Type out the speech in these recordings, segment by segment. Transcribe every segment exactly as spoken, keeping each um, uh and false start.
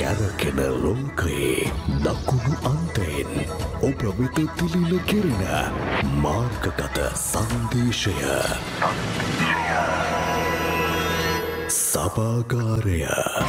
කැරකෙන ලෝකයේ දකුණු අන්තයෙන් ඔබ වෙත තිලිල කෙරෙන මාර්ගගත සංදේශය සභාගාරය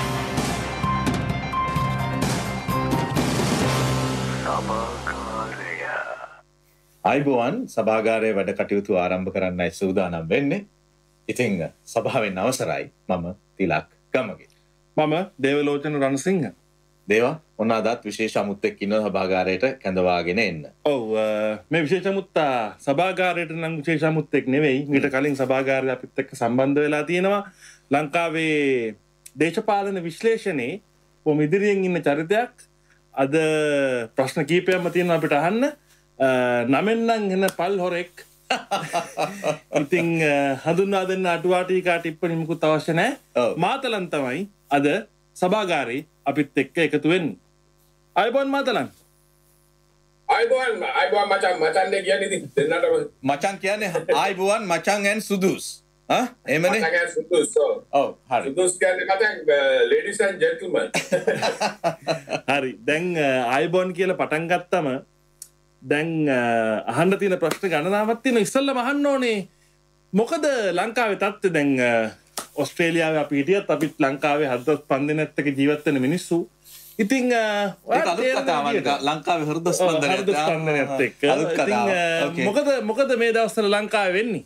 අයිබෝවන් සභාගාරයේ වැඩ කටයුතු ආරම්භ කරන්නයි සූදානම් වෙන්නේ. ඉතින් සභාවෙන් අවසරයි මම තිලක් ගමගේ. මම දේවලෝචන රණසිංහ. දේවා ඔන්න අදත් විශේෂ අමුත්තෙක් ඉන්නවා සභාගාරයට කැඳවාගෙන එන්න. ඔව් මේ විශේෂ අමුත්තා සභාගාරයට නම් විශේෂ අමුත්තෙක් නෙවෙයි. ඊට කලින් සභාගාරය අපිත් එක්ක සම්බන්ධ වෙලා තියෙනවා. ලංකාවේ දේශපාලන විශ්ලේෂණේ කොහොම ඉදිරියෙන් ඉන්න චරිතයක්. අද ප්‍රශ්න කීපයක්ම තියෙනවා අපිට අහන්න. නමෙන්නම් එන පල් හොරෙක්. ඉතින් හඳුන්වා දෙන්න අටුවා ටීකා ටිප්පණි මුකුත් අවශ්‍ය නැහැ. මාතලන් තමයි අද සභාගාරේ අපිත් එක්ක එකතු වෙන්නේ. අයබෝන් මාතලන්. අයබෝන් අයබෝන් මචං මචං නේ කියන්නේ ඉතින් දෙන්නටම මචං කියන්නේ අයබෝන් මචං and සුදුස්. හා එහෙමනේ. මචං and සුදුස්. ඔව් හරි. සුදුස් කියන්නේ මචං ladies and gentlemen. හරි. දැන් අයබෝන් කියලා පටන් ගත්තම දැන් අහන්න තියෙන ප්‍රශ්න ගණනාවක් තියෙනවා. ඉස්සෙල්ලාම අහන්න ඕනේ මොකද ලංකාවේ තත්ත්වය දැන් ඔස්ට්‍රේලියාවේ අපි හිටියත් අපිත් ලංකාවේ හෘද ස්පන්දනයත් එක්ක ජීවත් වෙන මිනිස්සු. ඉතින් ඒක අලුත් කතාවක් ලංකාවේ හෘද ස්පන්දනයත් එක්ක. ඉතින් මොකද මොකද මේ දවස්වල ලංකාවේ වෙන්නේ?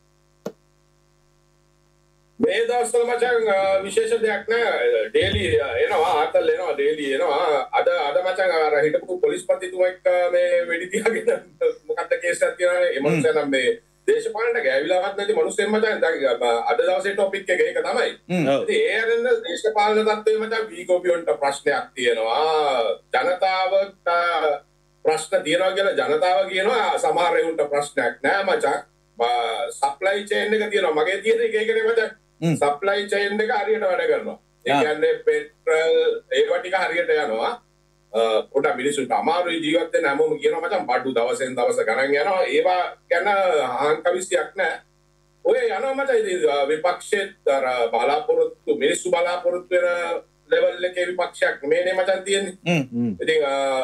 මේ දවස්වල මචං විශේෂ දෙයක් නෑ. ඩේලි එනවා ආතල් එනවා ඩේලි එනවා. අද අද මචං අර හිටපු පොලිස්පතිතුමා එක්ක මේ වෙඩි තියාගෙන මොකක්ද කේස් එකක් තියනවානේ. ඒ මනුස්සයා නම් මේ දේශපාලනට ගෑවිලාවත් නැති මනුස්සයෙක් මචං. දැන් අද දවසේ ටොපික් එක ඒක තමයි. ඉතින් ඒ අරන දේශපාලන තත්ත්වයේ මචං වීගෝපියොන්ට ප්‍රශ්නයක් තියෙනවා. ජනතාවට ප්‍රශ්න තියෙනවා කියලා ජනතාව කියනවා. සමහර ඒුන්ට ප්‍රශ්නයක් නෑ මචං. සප්ලයි චේන් එක තියෙනවා. මගේ තියෙන එක ඒකනේ මචං. සප්ලයි චේන් එක හරියට වැඩ කරනවා. ඒ කියන්නේ පෙට්‍රල් ඒවා ටික හරියට යනවා. පොඩ මිනිස්සුන්ට අමාරුයි ජීවත් වෙන්න හැමෝම කියනවා මචං බඩු දවසෙන් දවස ගණන් යනවා. ඒවා ගැන අහංකවිස්තියක් නැහැ. ඔය යනවා මචං ඉතින් විපක්ෂෙත් අර බලාපොරොත්තු මිනිස්සු බලාපොරොත්තු වෙන ලෙවල් එකේ විපක්ෂයක් මේනේ මචං තියෙන්නේ. ඉතින්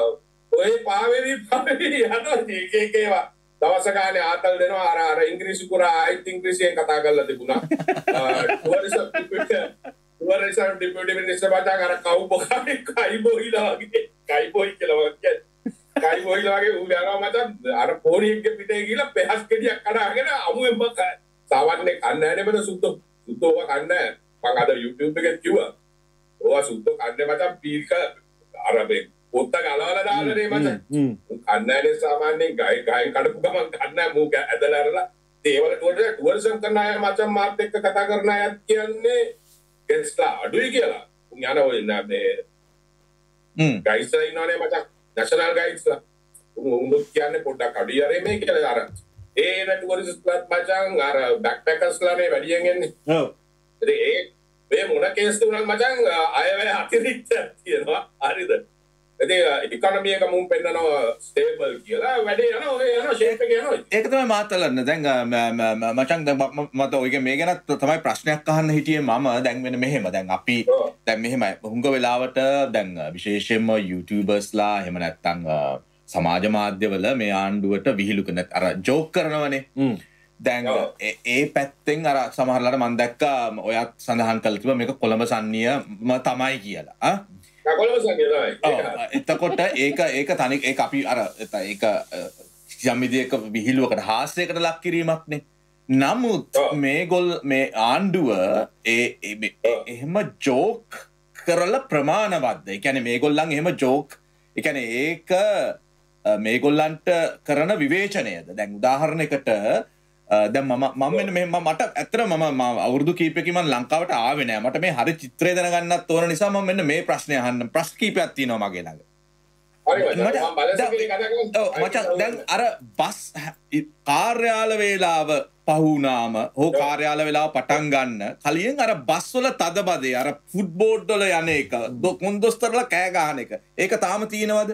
ඔය පාවෙවි පාවෙවි යනවා එක එක ඒවා දවස ගානේ ආතල් දෙනවා අර අර ඉංග්‍රීසි කුරා අයිත් ඉංග්‍රීසියෙන් කතා කරලා තිබුණා. ටුවරිසම් ටුවරිසම් ඩිපියුටි මිනිස්ටර් බාටා අර කවුබෝයි කයිබෝයිලා වගේ කයිබෝයි කියලා වගේ කයිබෝයිලා වගේ ඌ යනවා මචං අර පොරියෙක්ගේ පිටේ ගිහලා පෙහස් ගෙඩියක් කඩාගෙන අමුෙන් බක සාවන්නේ කන්නේ නැහැ නේ සුද්දෝ සුද්දෝව කන්නේ මම අද YouTube එකේ කිව්වා. ඕවා සුද්දෝ කන්නේ මචං පීක අර මේ පොත්ත ගලවලා දාලානේ මචං. කන්නෑනේ සාමාන්‍යයෙන් ගයි ගයි කඩපු ගමන් කන්නෑ මූක ඇදලා අරලා ඒවල ටුවර් ටුවරිසම් කරන අය මචං මාත් එක්ක කතා කරන අයත් කියන්නේ ගෙස්ට්ලා අඩුයි කියලා. උන් යන ඔය මේ හ්ම් ගයිස්ලා ඉන්නවනේ මචං නැෂනල් ගයිඩ්ස්ලා. උන් කියන්නේ පොඩ්ඩක් අඩුයි අර මේ කියලා අර ඒ එන ටුවරිස්ට්ලාත් මචං අර බෑක්පැකර්ස්ලානේ වැඩියෙන් එන්නේ. ඔව්. ඉතින් ඒ මේ මොන කේස් තුනක් මචං අයවැය අතිරික්තයක් තියෙනවා. හරිද? ඉතින් ඉකොනොමි එක මුම් පෙන්නනවා ස්ටේබල් කියලා වැඩේ යනවා ඔය යනවා ෂේප් එක යනවා. ඒක තමයි මාතලන්න. දැන් මචං දැන් මට ඔයගේ මේ ගැන තමයි ප්‍රශ්නයක් අහන්න හිටියේ මම. දැන් වෙන මෙහෙම දැන් අපි දැන් මෙහෙම හුඟ වෙලාවට දැන් විශේෂයෙන්ම YouTubersලා එහෙම නැත්නම් සමාජ මාධ්‍යවල මේ ආණ්ඩුවට විහිළු කරන අර ජෝක් කරනවනේ. දැන් ඒ පැත්තෙන් අර සමහරලාට මම දැක්කා ඔයත් සඳහන් කළා තිබ්බා මේක කොළඹ සන්නියම තමයි කියලා. ආ එතකොට ඒක ඒක තනි ඒක අපි අර ඒක යම් විදිහක විහිළුවකට හාස්‍යයකට ලක් කිරීමක්නේ. නමුත් මේගොල්ල මේ ආණ්ඩුව ඒ එහෙම ජෝක් කරලා ප්‍රමාණවත්ද? ඒ කියන්නේ මේගොල්ලන් එහෙම ජෝක් ඒ කියන්නේ ඒක මේගොල්ලන්ට කරන විවේචනයද? දැන් උදාහරණයකට දැන් මම මම මෙන්න මේ මට ඇත්තටම මම අවුරුදු කීපයකින් මම ලංකාවට ආවේ නෑ. මට මේ හරි චිත්‍රය දැනගන්නත් ඕන නිසා මම මෙන්න මේ ප්‍රශ්නේ අහන්න. ප්‍රශ්න කීපයක් තියෙනවා මගේ ළඟ. හරි මචං මම බලසකේ කතා කරමු. ඔව් මචං දැන් අර බස් කාර්යාල වේලාව පහු වුණාම හෝ කාර්යාල වේලාව පටන් ගන්න කලින් අර බස් වල තදබදේ අර ෆුඩ් බෝඩ් වල යන එක කොන්දොස්තරලා කෑ ගහන එක ඒක තාම තියෙනවද?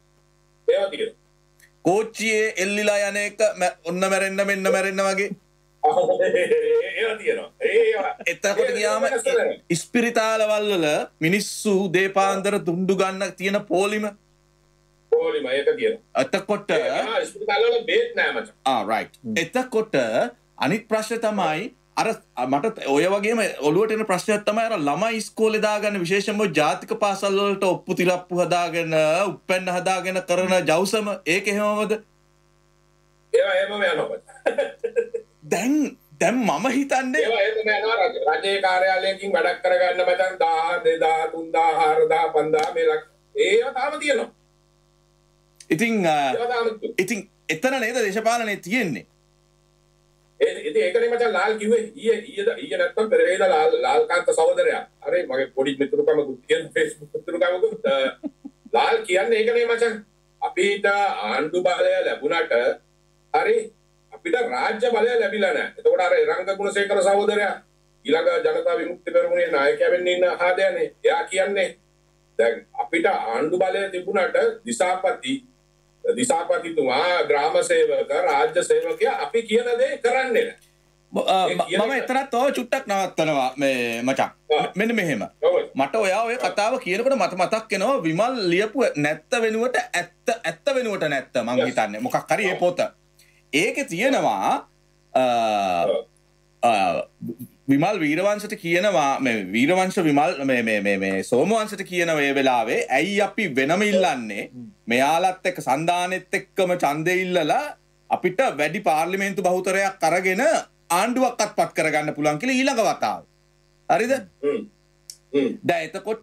ඒවා තියෙනවා. කෝච්චියේ එල්ලිලා යන එක ඔන්න මැරෙන්න මෙන්න මැරෙන්න වගේ ඒවා තියෙනවා. ඒවා එතකොට ගියාම ඉස්පිරිතාලවල් වල මිනිස්සු දේපාන්දර දුණ්ඩු ගන්න තියෙන පොලිම පොලිම ඒක තියෙනවා. එතකොට ඉස්පිරිතාල වල බේත් නෑ මචං. ආ රයිට්. එතකොට අනිත් ප්‍රශ්නේ තමයි අර මට ඔය වගේම ඔළුවට එන ප්‍රශ්නයක් තමයි අර ළමයි ඉස්කෝලේ දාගන්න විශේෂයෙන්ම ජාතික පාසල් වලට ඔප්පු තිලප්පු හදාගෙන උප්පැන්න හදාගෙන කරන ජවුසම ඒක එහෙමමද? ඒවා එහෙමම යනවා. දැන් දැන් මම හිතන්නේ ඒවා එහෙමම යනවා රජයේ කාර්යාලයකින් වැඩක් කරගන්න මචං දහස් දෙදාස් තුන්දාස් හාරදාස් පන්දාස් මේ ලක් ඒවා තාම තියෙනවා. ඉතින් ඉතින් එතන නේද දේශපාලනේ තියෙන්නේ. ඉතින් ඒකනේ මචං ලාල් කිව්වේ ඊයේ ඊයේ ඊයේ නැත්තම් පෙරේද ලාල් ලාල්කාන්ත සහෝදරයා. අර මගේ පොඩි මිතුරුකමකුත් තියෙන Facebook මිතුරුකමකුත් ලාල් කියන්නේ ඒකනේ මචං. අපිට ආණ්ඩු බලය ලැබුණට හරි අපිට රාජ්‍ය බලය ලැබිලා නැහැ. එතකොට අර රංග ගුණසේකර සහෝදරයා ඊළඟ ජනතා විමුක්ති පෙරමුණේ නායකයා වෙන්න ඉන්න ආදයනේ. එයා කියන්නේ දැන් අපිට ආණ්ඩු බලය තිබුණට දිසාපති දිසාපතිතුමා ග්‍රාම සේවක රාජ්‍ය සේවකයා අපි කියන දේ කරන්නේ නැහැ. මම එතරත් ඔය චුට්ටක් නවත්තනවා මේ මචං. මෙන්න මෙහෙම. මට ඔයා ඔය කතාව කියනකොට මට මතක් වෙනවා විමල් ලියපු නැත්ත වෙනුවට ඇත්ත ඇත්ත වෙනුවට නැත්ත මං හිතන්නේ. මොකක් හරි ඒ පොත. ඒකේ තියෙනවා විමල් වීරවංශට කියනවා මේ වීරවංශ විමල් මේ මේ මේ මේ සෝමවංශට කියන මේ වෙලාවේ ඇයි අපි වෙනම ඉල්ලන්නේ මෙයාලත් එක්ක සන්දානෙත් එක්කම ඡන්දෙ ඉල්ලලා අපිට වැඩි පාර්ලිමේන්තු බහුතරයක් අරගෙන ආණ්ඩුවක්වත් පත් කරගන්න පුළුවන් කියලා ඊළඟ වතාව. හරිද? දැන් එතකොට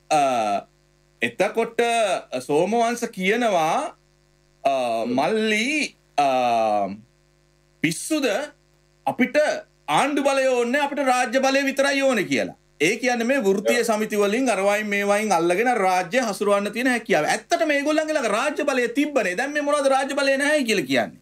එතකොට සෝමවංශ කියනවා මල්ලි පිස්සුද අපිට ආණ්ඩු බලය ඕනේ අපිට රාජ්‍ය බලය විතරයි ඕනේ කියලා. ඒ කියන්නේ මේ වෘත්තීය සමිති වලින් අරවයින් මේවයින් අල්ලගෙන රාජ්‍ය හසුරවන්න තියෙන හැකියාව. ඇත්තට මේගොල්ලන්ගේ ළඟ රාජ්‍ය බලය තිබ්බනේ. දැන් මේ මොනවද රාජ්‍ය බලය නැහැ කියලා කියන්නේ?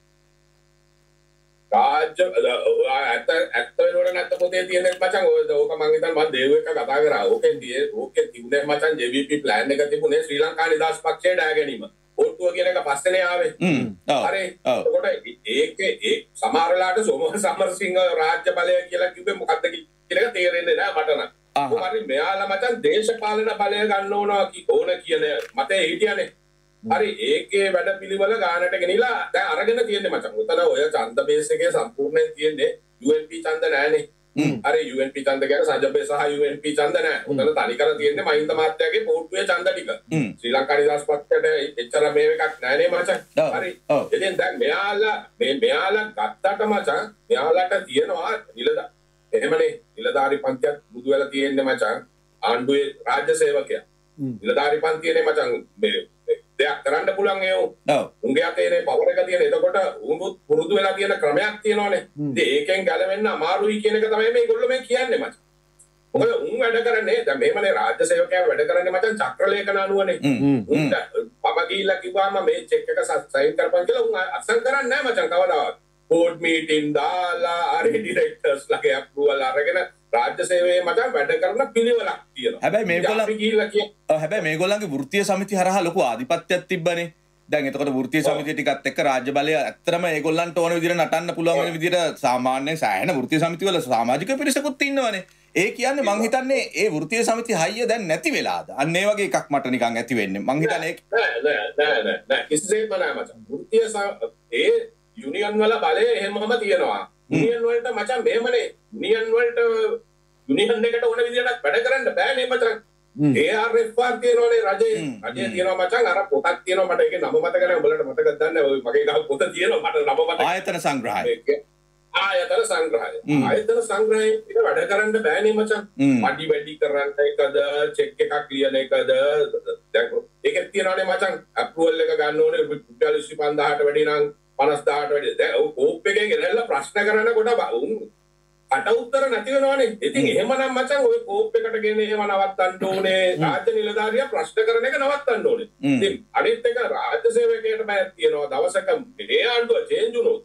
රාජ්‍ය ඇත්ත ඇත්ත වෙනකොට නැත්ත පොතේ තියෙන මචං ඕක මං හිතන්නේ මම දේව එක කතා කරා. ඕකෙන් තියේ ඕකේ තිබුණේ මචං ජේ වී පී ප්ලෑන් එක තිබුණේ ශ්‍රී ලංකා නිදහස් පක්ෂයේ ඩෑ ගැනීම. ඕට්ටුව කියන එක පස්සේනේ ආවේ. හරි. එතකොට ඒකේ ඒ සමහර වෙලාවට සෝමවංශ සමරසිංහ රාජ්‍ය බලය කියලා කිව්වේ මොකද්ද කියලා එක තේරෙන්නේ නැහැ මට නම්. හරි මෙයාලා මචං දේශපාලන බලය ගන්න ඕන ඕන කියන මතේ හිටියනේ. හරි ඒකේ වැඩ පිළිවෙල ගානට ගෙනිලා දැන් අරගෙන තියෙන්නේ මචං. උතන ඔය ඡන්ද බේස් එකේ සම්පූර්ණයෙන් තියෙන්නේ යූ එන් පී ඡන්ද නැහනේ. හරි යූ එන් පී ඡන්ද කියන්නේ සජබේ සහ යූ එන් පී ඡන්ද නැහැ. උතන තනි කර තියෙන්නේ මහින්ද මහත්තයාගේ පොට්ටුවේ ඡන්ද ටික. ශ්‍රී ලංකා නිදහස් පක්ෂයට එච්චර මේ එකක් නැහනේ මචං. හරි. ඉතින් දැන් මෙයාලා මේ මෙයාලා ගත්තට මචං මෙයාලට තියෙනවා නිලදා. එහෙමනේ නිලධාරි පන්තියක් බුදු වෙලා තියෙන්නේ මචං. ආණ්ඩුවේ රාජ්‍ය සේවකයා. නිලධාරි පන්තියනේ මචං මේ දෙයක් කරන්න පුළුවන් ඒ උන්ගේ අතේ පවර එක තියෙන. එතකොට උඹුත් පුරුදු වෙලා තියෙන ක්‍රමයක් තියෙනවානේ. ඉතින් ඒකෙන් ගැලවෙන්න අමාරුයි කියන එක තමයි මේගොල්ලෝ මේ කියන්නේ මචං. මොකද උන් වැඩ කරන්නේ දැන් මේමනේ රාජ්‍ය සේවකයා වැඩ කරන්නේ මචං චක්‍රලේඛන අනුවනේ. උන් පප ගිහිල්ලා කිව්වම මේ චෙක් එක සයින් කරපන් කියලා උන් අසං කරන්නේ නැහැ මචං කවදාවත්. බෝඩ් මීටින් දාලා අර ඩිරෙක්ටර්ස්ලාගේ අප්‍රූවල් අරගෙන රාජ්‍ය සේවයේ මචං වැඩ කරන පිළිවෙලක් තියෙනවා. හැබැයි මේගොල්ලෝ ගිහිල්ලා කිය හැබැයි මේගොල්ලන්ගේ වෘත්තීය සමිති හරහා ලොකු ආධිපත්‍යයක් තිබ්බනේ. දැන් එතකොට වෘත්තීය සමිතිය ටිකත් එක්ක රාජ්‍ය බලය ඇත්තටම ඒගොල්ලන්ට ඕන විදිහට නටන්න පුළුවන් වෙන විදිහට සාමාන්‍ය සෑහෙන වෘත්තීය සමිති වල සමාජික පිරිසකුත් ඉන්නවනේ. ඒ කියන්නේ මං හිතන්නේ ඒ වෘත්තීය සමිති හයිය දැන් නැති වෙලාද? අන්න ඒ වගේ එකක් මට නිකන් ඇති වෙන්නේ. මං හිතන්නේ නෑ නෑ නෑ නෑ නෑ කිසිසේත්ම නෑ මචං. වෘත්තීය ඒ යුනියන් වල බලය එහෙමම තියෙනවා. යුනියන් වලට මචං මෙහෙමනේ. යුනියන් වලට යුනියන් එකට ඕන විදිහට වැඩ කරන්න බෑනේ මචං. ඒ ආර් එෆ් ආර් තියෙනවානේ රජේ. රජේ තියෙනවා මචං අර පොතක් තියෙනවා මට ඒකේ නම මතක නැහැ. උඹලට මතකද දන්නේ ඔය මගේ ගහ පොත තියෙනවා මට නම මතක. ආයතන සංග්‍රහය. ආයතන සංග්‍රහය. ආයතන සංග්‍රහය එක වැඩ කරන්න බෑනේ මචං. පඩි වැඩි කරන්න එකද චෙක් එකක් ලියන එකද දැන් ඒකේ තියෙනවානේ මචං අප්‍රූවල් එක ගන්න ඕනේ රුපියල් විසි පන්දාහට වැඩි නම් පනස් දාහට වැඩි. දැන් කෝප් එකේ ගෙනල්ලා ප්‍රශ්න කරනකොට උන් අට උත්තර නැති වෙනවනේ. ඉතින් එහෙමනම් මචං ඔය කෝප් එකට ගෙන එහෙම නවත්තන්න ඕනේ. රාජ්‍ය නිලධාරියා ප්‍රශ්න කරන එක නවත්තන්න ඕනේ. ඉතින් අනිත් එක රාජ්‍ය සේවකයට බය තියෙනවා දවසක මේ ආණ්ඩුව චේන්ජ් වුණොත්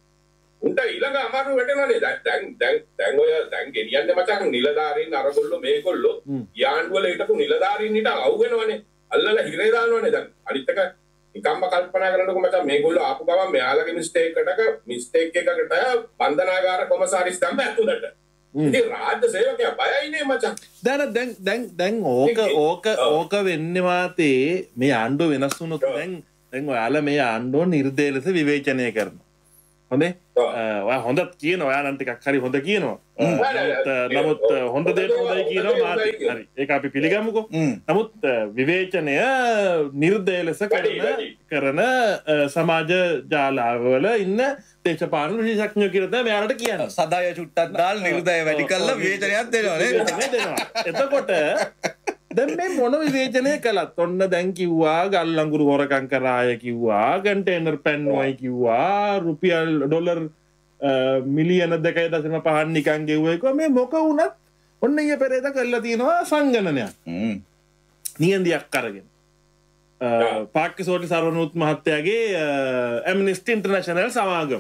උන්ට ඊළඟ අමාරු වෙටනවනේ. දැන් දැන් දැන් දැන් ඔය දැන් ගෙනියන්නේ මචං නිලධාරීන් අරගොල්ලෝ මේගොල්ලෝ යාණ්ඩුවල හිටපු නිලධාරීන් හිට අවු වෙනවනේ. අල්ලලා හිරේ දානවනේ. දැන් අනිත් එක නිකම්ම කල්පනා කරනකොට මචං මේගොල්ලෝ ආපු ගමන් මෙයාලගේ මිස්ටේක් එකකට මිස්ටේක් එකකට බන්ධනාගාර කොමසාරිස් දැම්ම ඇතුළට. ඉතින් රාජ්‍ය සේවකයා බයයිනේ මචං. දැන් දැන් දැන් දැන් ඕක ඕක ඕක වෙන්නේ වාතේ මේ ආණ්ඩුව වෙනස් වුණොත් දැන් දැන් ඔයාලා මේ ආණ්ඩුව නිර්දේශ ලෙස විවේචනය කරනවා. හොඳේ ඔයා හොඳත් කියනවා ඔයා නම් ටිකක් හරි හොඳ කියනවා. නමුත් හොඳ දේට හොඳයි කියනවා මාත් හරි ඒක අපි පිළිගමුකෝ. නමුත් විවේචනය නිර්දේශ ලෙස කරන කරන සමාජ ජාලාවල ඉන්න දේශපාලන විශේෂඥයෝ කියලා තමයි මෙයාලට කියන්නේ. සදාය චුට්ටක් දාලා නිර්දය වැඩි කරලා විවේචනයක් දෙනවා නේද? එතකොට දැන් මේ මොන විවේචනය කළත් ඔන්න දැන් කිව්වා ගල් අඟුරු හොරකම් කරාය කිව්වා කන්ටේනර් පැන්නුවයි කිව්වා රුපියල් ඩොලර් මිලියන දෙකයි දශම පහක් නිකන් ගෙවුවා කිව්වා මේ මොක වුණත් ඔන්න ඊයේ පෙරේද කරලා තියෙනවා සංගණනයක් නියන්දියක් අරගෙන පාක්කිසෝටි සර්වනූත් මහත්තයාගේ ඇම්නෙස්ටි ඉන්ටර්නැෂනල් සමාගම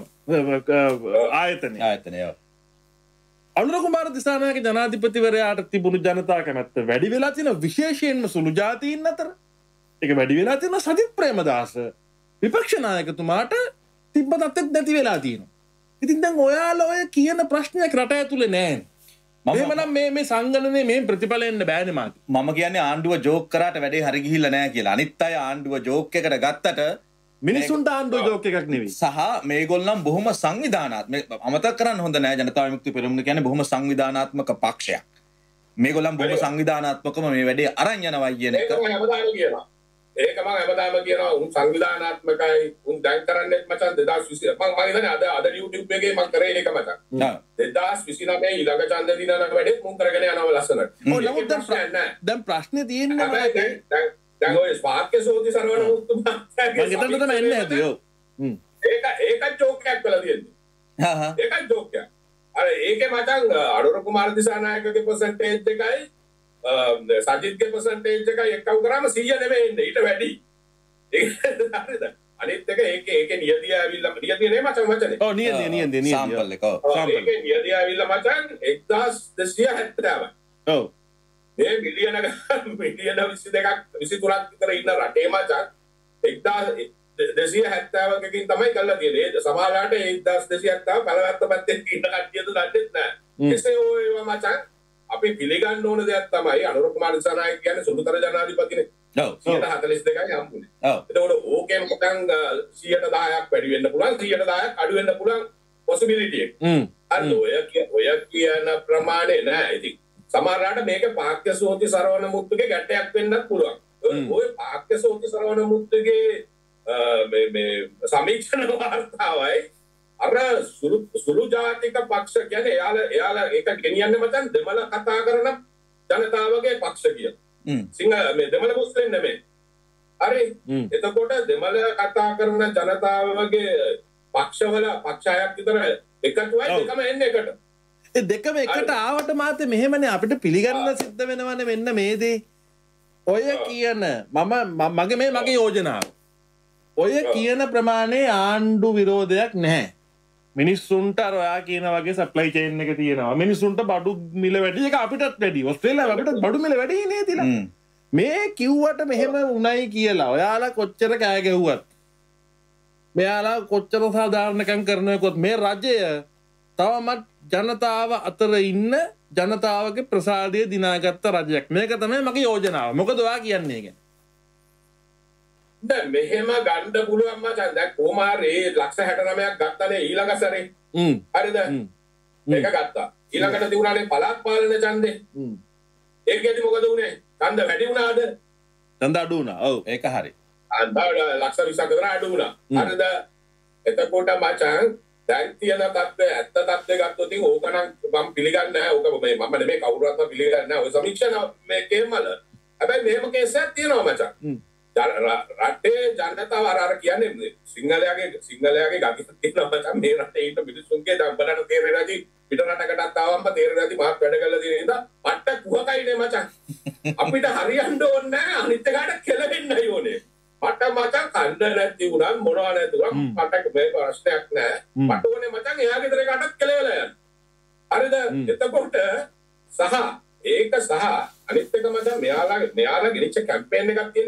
ආයතනය ආයතනය අනුර කුමාර දිසානායක ජනාධිපතිවරයාට තිබුණු ජනතා කැමැත්ත වැඩි වෙලා තියෙන විශේෂයෙන්ම සුළු ජාතීන් අතර ඒක වැඩි වෙලා තියෙන සජිත් ප්‍රේමදාස විපක්ෂ නායකතුමාට තිබ්බ තත්ත්වෙත් නැති වෙලා තියෙනවා. ඉතින් දැන් ඔයාලා ඔය කියන ප්‍රශ්නයක් රට ඇතුලේ නැහැ. එහෙමනම් මේ මේ සංගණනේ මේ ප්‍රතිඵල එන්න බෑනේ මාත්. මම කියන්නේ ආණ්ඩුව ජෝක් කරාට වැඩේ හරි ගිහිල්ලා නැහැ කියලා. අනිත් අය ආණ්ඩුව ජෝක් එකට ගත්තට මිනිසුන්ට ආණ්ඩුව ජෝක් එකක් නෙවෙයි. සහ මේගොල්ලන් බොහොම සංවිධානාත්මක අමතක කරන්න හොඳ නෑ ජනතා විමුක්ති පෙරමුණ කියන්නේ බොහොම සංවිධානාත්මක පක්ෂයක්. මේගොල්ලන් බොහොම සංවිධානාත්මකව මේ වැඩේ අරන් යනවා කියන එක. ඒක මම හැමදාම කියනවා. ඒක මම හැමදාම කියනවා උන් සංවිධානාත්මකයි උන් දැන් කරන්නේ මචං දෙදාස් විසි මම මම හිතන්නේ අද අද YouTube එකේ මම කරේ ඒක මචං. දෙදාස් විසිනවය ඊළඟ ඡන්ද දිනන වැඩේ මුන් කරගෙන යනවා ලස්සනට. ඔව් නමුත් දැන් ප්‍රශ්නේ තියෙන්නේ දැන් දැන් ඔය ස්පාර්ක්ගේ සෝදි සරවන මුතුමා මම හිතන්නේ තමයි එන්නේ ඇති ඔව් ඒක ඒකත් ජෝක් එකක් වෙලා තියෙන්නේ හා හා ඒකත් ජෝක් එකක් අර ඒකේ මචං අනුර කුමාර දිසානායකගේ පර්සන්ටේජ් එකයි සජිත්ගේ පර්සන්ටේජ් එකයි එක්කව කරාම සීය නෙමෙයි ඉන්නේ ඊට වැඩි ඒක හරිද අනිත් එක ඒකේ ඒකේ නියතිය ඇවිල්ලා නියතිය නේ මචං මචනේ ඔව් නියතිය නියතිය නියතිය සාම්පල් එක ඔව් සාම්පල් ඒකේ නියතිය ඇවිල්ලා මචං එක්දාස් දෙසිය හැත්තෑවයි ඔව් මේ මිලියන මිලියන විසි දෙකක් විසි තුනක් විතර ඉන්න රටේ මචං එක්දාස් දෙසිය හැත්තෑවකකින් තමයි කරලා තියෙන්නේ. ඒ සමාජාට එක්දාස් දෙසිය හැත්තෑව කලවත්ත පැත්තේ ඉන්න කට්ටියද දන්නේ නැහැ. එසේ ඔය මචං අපි පිළිගන්න ඕන දෙයක් තමයි අනුර කුමාර දිසානායක කියන්නේ සුළුතර ජනාධිපතිනේ. ඔව් සියයට හතළිස් දෙකයි හම්බුනේ. ඔව්. එතකොට ඕකෙන් මචං සියයට දහයක් වැඩි වෙන්න පුළුවන් සියයට දහයක් අඩු වෙන්න පුළුවන් possibility එක. හ්ම්. අර ඔය ඔය කියන ප්‍රමාණය නෑ ඉතින්. සමහරවිට මේක පාක්‍ය සෝති සරවණ මුත්තුගේ ගැටයක් වෙන්නත් පුළුවන්. ඔය පාක්‍ය සෝති සරවණ මුත්තුගේ මේ මේ සමීක්ෂණ වාර්තාවයි අර සුළු සුළු ජාතික පක්ෂ කියන්නේ එයාලා එයාලා ඒක ගෙනියන්නේ මචං දෙමළ කතා කරන ජනතාවගේ පක්ෂ කියලා. සිංහල මේ දෙමළ මුස්ලිම් නෙමෙයි. හරි. එතකොට දෙමළ කතා කරන ජනතාවගේ පක්ෂවල පක්ෂයක් විතර එකතුවයි දෙකම එන්නේ එකට. ඒ දෙකම එකට ආවට මාතේ මෙහෙමනේ අපිට පිළිගන්න සිද්ධ වෙනවනේ මෙන්න මේ දේ. ඔය කියන මම මගේ මේ මගේ යෝජනාව. ඔය කියන ප්‍රමාණය ආණ්ඩු විරෝධයක් නැහැ. මිනිස්සුන්ට අර ඔයා කියන වගේ සප්ලයි චේන් එක තියෙනවා. මිනිස්සුන්ට බඩු මිල වැඩි එක අපිටත් වැඩි. ඕස්ට්‍රේලියාව අපිටත් බඩු මිල වැඩි නේ තියලා. මේ කිව්වට මෙහෙම උණයි කියලා ඔයාලා කොච්චර කෑ ගැහුවත් මෙයාලා කොච්චර සාධාරණකම් කරනකොත් මේ රජය තවමත් ජනතාව අතර ඉන්න ජනතාවගේ ප්‍රසාදය දිනාගත්ත රජයක්. මේක තමයි මගේ යෝජනාව. මොකද ඔයා කියන්නේ ගැන? දැන් මෙහෙම ගන්න පුළුවන් මචං. දැන් කොමාරේ ලක්ෂ හැට නවයක් ගත්තනේ ඊළඟ සැරේ. හ්ම්. හරිද? ඒක ගත්තා. ඊළඟට තිබුණානේ පළාත් පාලන ඡන්දේ. හ්ම්. ඒකෙදි මොකද උනේ? ඡන්ද වැඩි වුණාද? ඡන්ද අඩු වුණා. ඔව් ඒක හරි. අන්දාල ලක්ෂ විස්සක් විතර අඩු වුණා. හරිද? එතකොට මචං දැන් තියෙන තත්ත්වය ඇත්ත තත්ත්වය ගත්තොත් ඉතින් ඕක නම් මම පිළිගන්නේ නැහැ. ඕක මේ මම නෙමෙයි කවුරුවත්ම පිළිගන්නේ නැහැ. ඔය සමීක්ෂණ මේකේ මල. හැබැයි මෙහෙම කේස් එකක් තියෙනවා මචං. රටේ ජනතාව අර අර කියන්නේ සිංහලයාගේ සිංහලයාගේ ගතියක් තියෙනවා මචං. මේ රටේ ඉන්න මිනිස්සුන්ගේ දැන් බලන්න තේරෙන්නේ පිට රටකටත් ආවම තේරෙන්නේ මාත් වැඩ කරලා තියෙන ඉඳා පට්ට කුහකයිනේ මචං. අපිට හරියන්න ඕනේ නැහැ. අනිත් එකාට කෙලවෙන්නයි ඕනේ. මට මචං කන්න නැති වුණා මොනවා නැති වුණා මට මේ ප්‍රශ්නයක් නැහැ. මට ඕනේ මචං එයා ගෙදර කාටත් කෙලවෙලා යන්න. හරිද? එතකොට සහ ඒක සහ අනිත් එක මචං මෙයාලා මෙයාලා ගෙනිච්ච කැම්පේන් එකක් තියෙන්නේ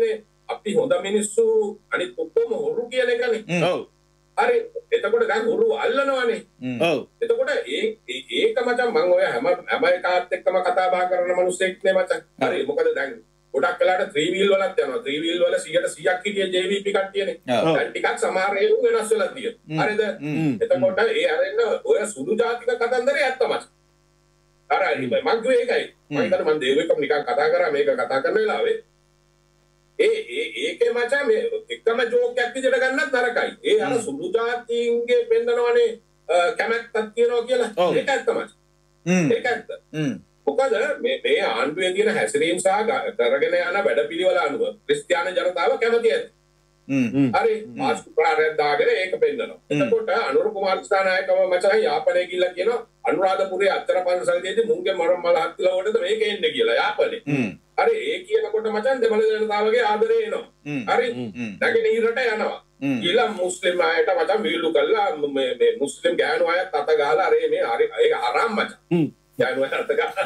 අපි හොඳ මිනිස්සු අනිත් ඔක්කොම හොරු කියන එකනේ. ඔව්. හරි. එතකොට දැන් හොරු අල්ලනවානේ. ඔව්. එතකොට ඒ ඒක මචං මම ඔය හැම හැම එකාත් එක්කම කතා බහ කරන මිනිස්සෙක් නේ මචං. හරි. මොකද දැන් ගොඩක් වෙලාට three wheel වලත් යනවා. three wheel වල one hundred percent හිටිය J V P කට්ටියනේ. දැන් ටිකක් සමහර ඒවා වෙනස් වෙලා තියෙනවා. හරිද? එතකොට ඒ අරෙන්න ඔය සුදු ජාතික කතන්දරේ ඇත්ත මචං. අර මං කිව්වේ ඒකයි. මම හිතන්නේ මම දේවෙකම නිකන් කතා කරා මේක කතා කරන වෙලාවේ ඒ ඒ ඒකේ මචං මේ එකම ජෝක් එකක් විදිහට ගන්නත් නරකයි. ඒ අර සුදු ජාතීන්ගේ පෙන්නනවනේ කැමැත්තක් තියනවා කියලා. ඒක ඇත්ත මචං. ඒක ඇත්ත. මොකද මේ මේ ආණ්ඩුවේ තියෙන හැසිරීම් සහ කරගෙන යන වැඩපිළිවෙල අනුව ක්‍රිස්තියානි ජනතාව කැමති ඇත. හරි මාස්කු ප්‍රාරයක් දාගෙන ඒක පෙන්නනවා. එතකොට අනුර කුමාර දිසානායකව මචං යාපනයේ ගිහිල්ලා කියනවා අනුරාධපුරයේ අත්තර පන්සලේදී මුංගේ මරම් මල හත්ලා වලට මේක එන්නේ කියලා යාපනේ. හරි ඒ කියනකොට මචං දෙමළ ජනතාවගේ ආදරය එනවා. හරි නැගෙනහිරට යනවා. ඊළඟ මුස්ලිම් අයට මචං වීලු කළා මේ මේ මුස්ලිම් ගෑනු අයත් අත ගහලා අර මේ හරි ඒක හරම් මචං. ගෑනු අය අත ගහලා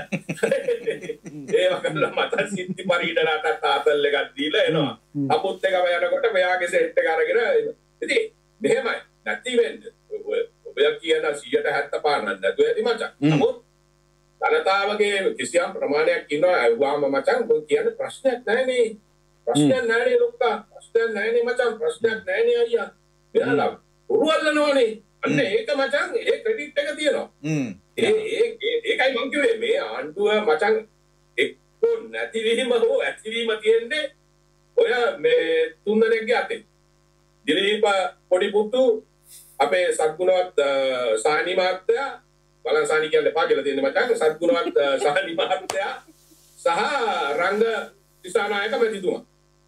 ඒ වගේ මචං සිද්ධි පරිඩලට තාතල් එකක් දීලා එනවා. අපුත් එක යනකොට මෙයාගේ සෙට් එක අරගෙන ඉතින් මෙහෙමයි නැති වෙන්නේ. ඔබ කියන one hundred seventy-five නැතුව ඇති මචං. නමුත් ජනතාවගේ කිසියම් ප්‍රමාණයක් ඉන්නවා අයවාම මචං ඔය කියන්නේ ප්‍රශ්නයක් නැහැනේ. ප්‍රශ්නයක් නැහැනේ ලොක්කා. ප්‍රශ්නයක් නැහැනේ මචං. ප්‍රශ්නයක් නැහැනේ අයියා. මෙයාලා උරුවල්ලනෝනේ. අන්න ඒක මචං ඒ ක්‍රෙඩිට් එක තියෙනවා. ඒ ඒ ඒකයි මං කිව්වේ මේ ආණ්ඩුව මචං එක්ක නැතිවීම හෝ ඇතිවීම තියෙන්නේ ඔය මේ තුන්දෙනෙක්ගේ අතේ. දිලීප පොඩි පුතු අපේ සත්ගුණවත් සානි මහත්තයා බලන්සානි කියන්නේ එපා කියලා තියෙන මචං සත්ගුණවත් සානි මහත්තයා සහ රංග දිසානායක මැතිතුමා.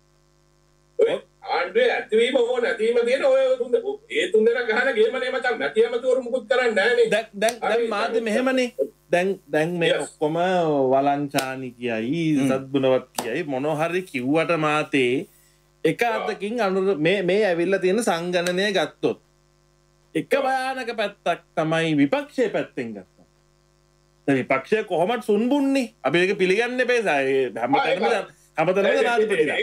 ඔය ආණ්ඩුවේ ඇතිවීම හෝ නැතිවීම තියෙන ඔය තුන් ඒ තුන් දෙනා ගහන ගේමනේ මචං නැති ඇමතිවරු මුකුත් කරන්නේ නැහැ නේ. දැන් දැන් දැන් මාධ්‍ය මෙහෙමනේ. දැන් දැන් මේ ඔක්කොම වලංචානි කියයි සත්ගුණවත් කියයි මොන හරි කිව්වට මාතේ එක අතකින් අනුර මේ මේ ඇවිල්ලා තියෙන සංගණනය ගත්තොත් එක භයානක පැත්තක් තමයි විපක්ෂයේ පැත්තෙන් ගත්තා. දැන් විපක්ෂය කොහොමද සුන්බුන්නේ? අපි ඒක පිළිගන්න එපා. හැමතැනම හැමතැනම ජනාධිපතිලා.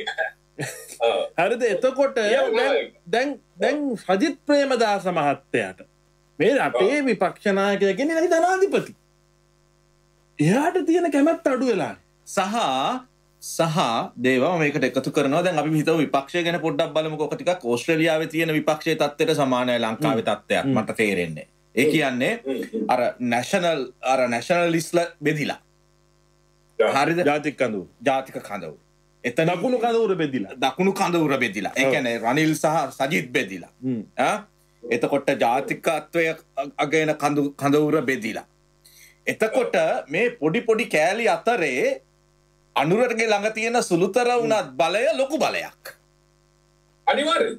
හරිද? එතකොට දැන් දැන් සජිත් ප්‍රේමදාස මහත්තයාට මේ අපේ විපක්ෂ நாயකයා කියන්නේ නැති ජනාධිපති. එයාට තියෙන කැමැත්ත අඩු වෙලා. සහ සහ දේවා මේකට එකතු කරනවා. දැන් අපි හිතමු විපක්ෂය ගැන පොඩ්ඩක් බලමුකෝ. ඔක ටිකක් ඕස්ට්‍රේලියාවේ තියෙන විපක්ෂයේ තත්ත්වයට සමානයි ලංකාවේ තත්ත්වයක් මට තේරෙන්නේ. ඒ කියන්නේ අර නැෂනල් අර නැෂනලිස්ට්ලා බෙදිලා. හරිද? ජාතික කඳවුර. ජාතික කඳවුර. එතන දකුණු කඳවුර බෙදිලා. දකුණු කඳවුර බෙදිලා. ඒ කියන්නේ රනිල් සහ සජිත් බෙදිලා. ආ එතකොට ජාතිකත්වය අගයන කඳවුර බෙදිලා. එතකොට මේ පොඩි පොඩි කෑලි අතරේ අනුරටගේ ළඟ තියෙන සුළුතර වුණත් බලය ලොකු බලයක්. අනිවාර්යයෙන්.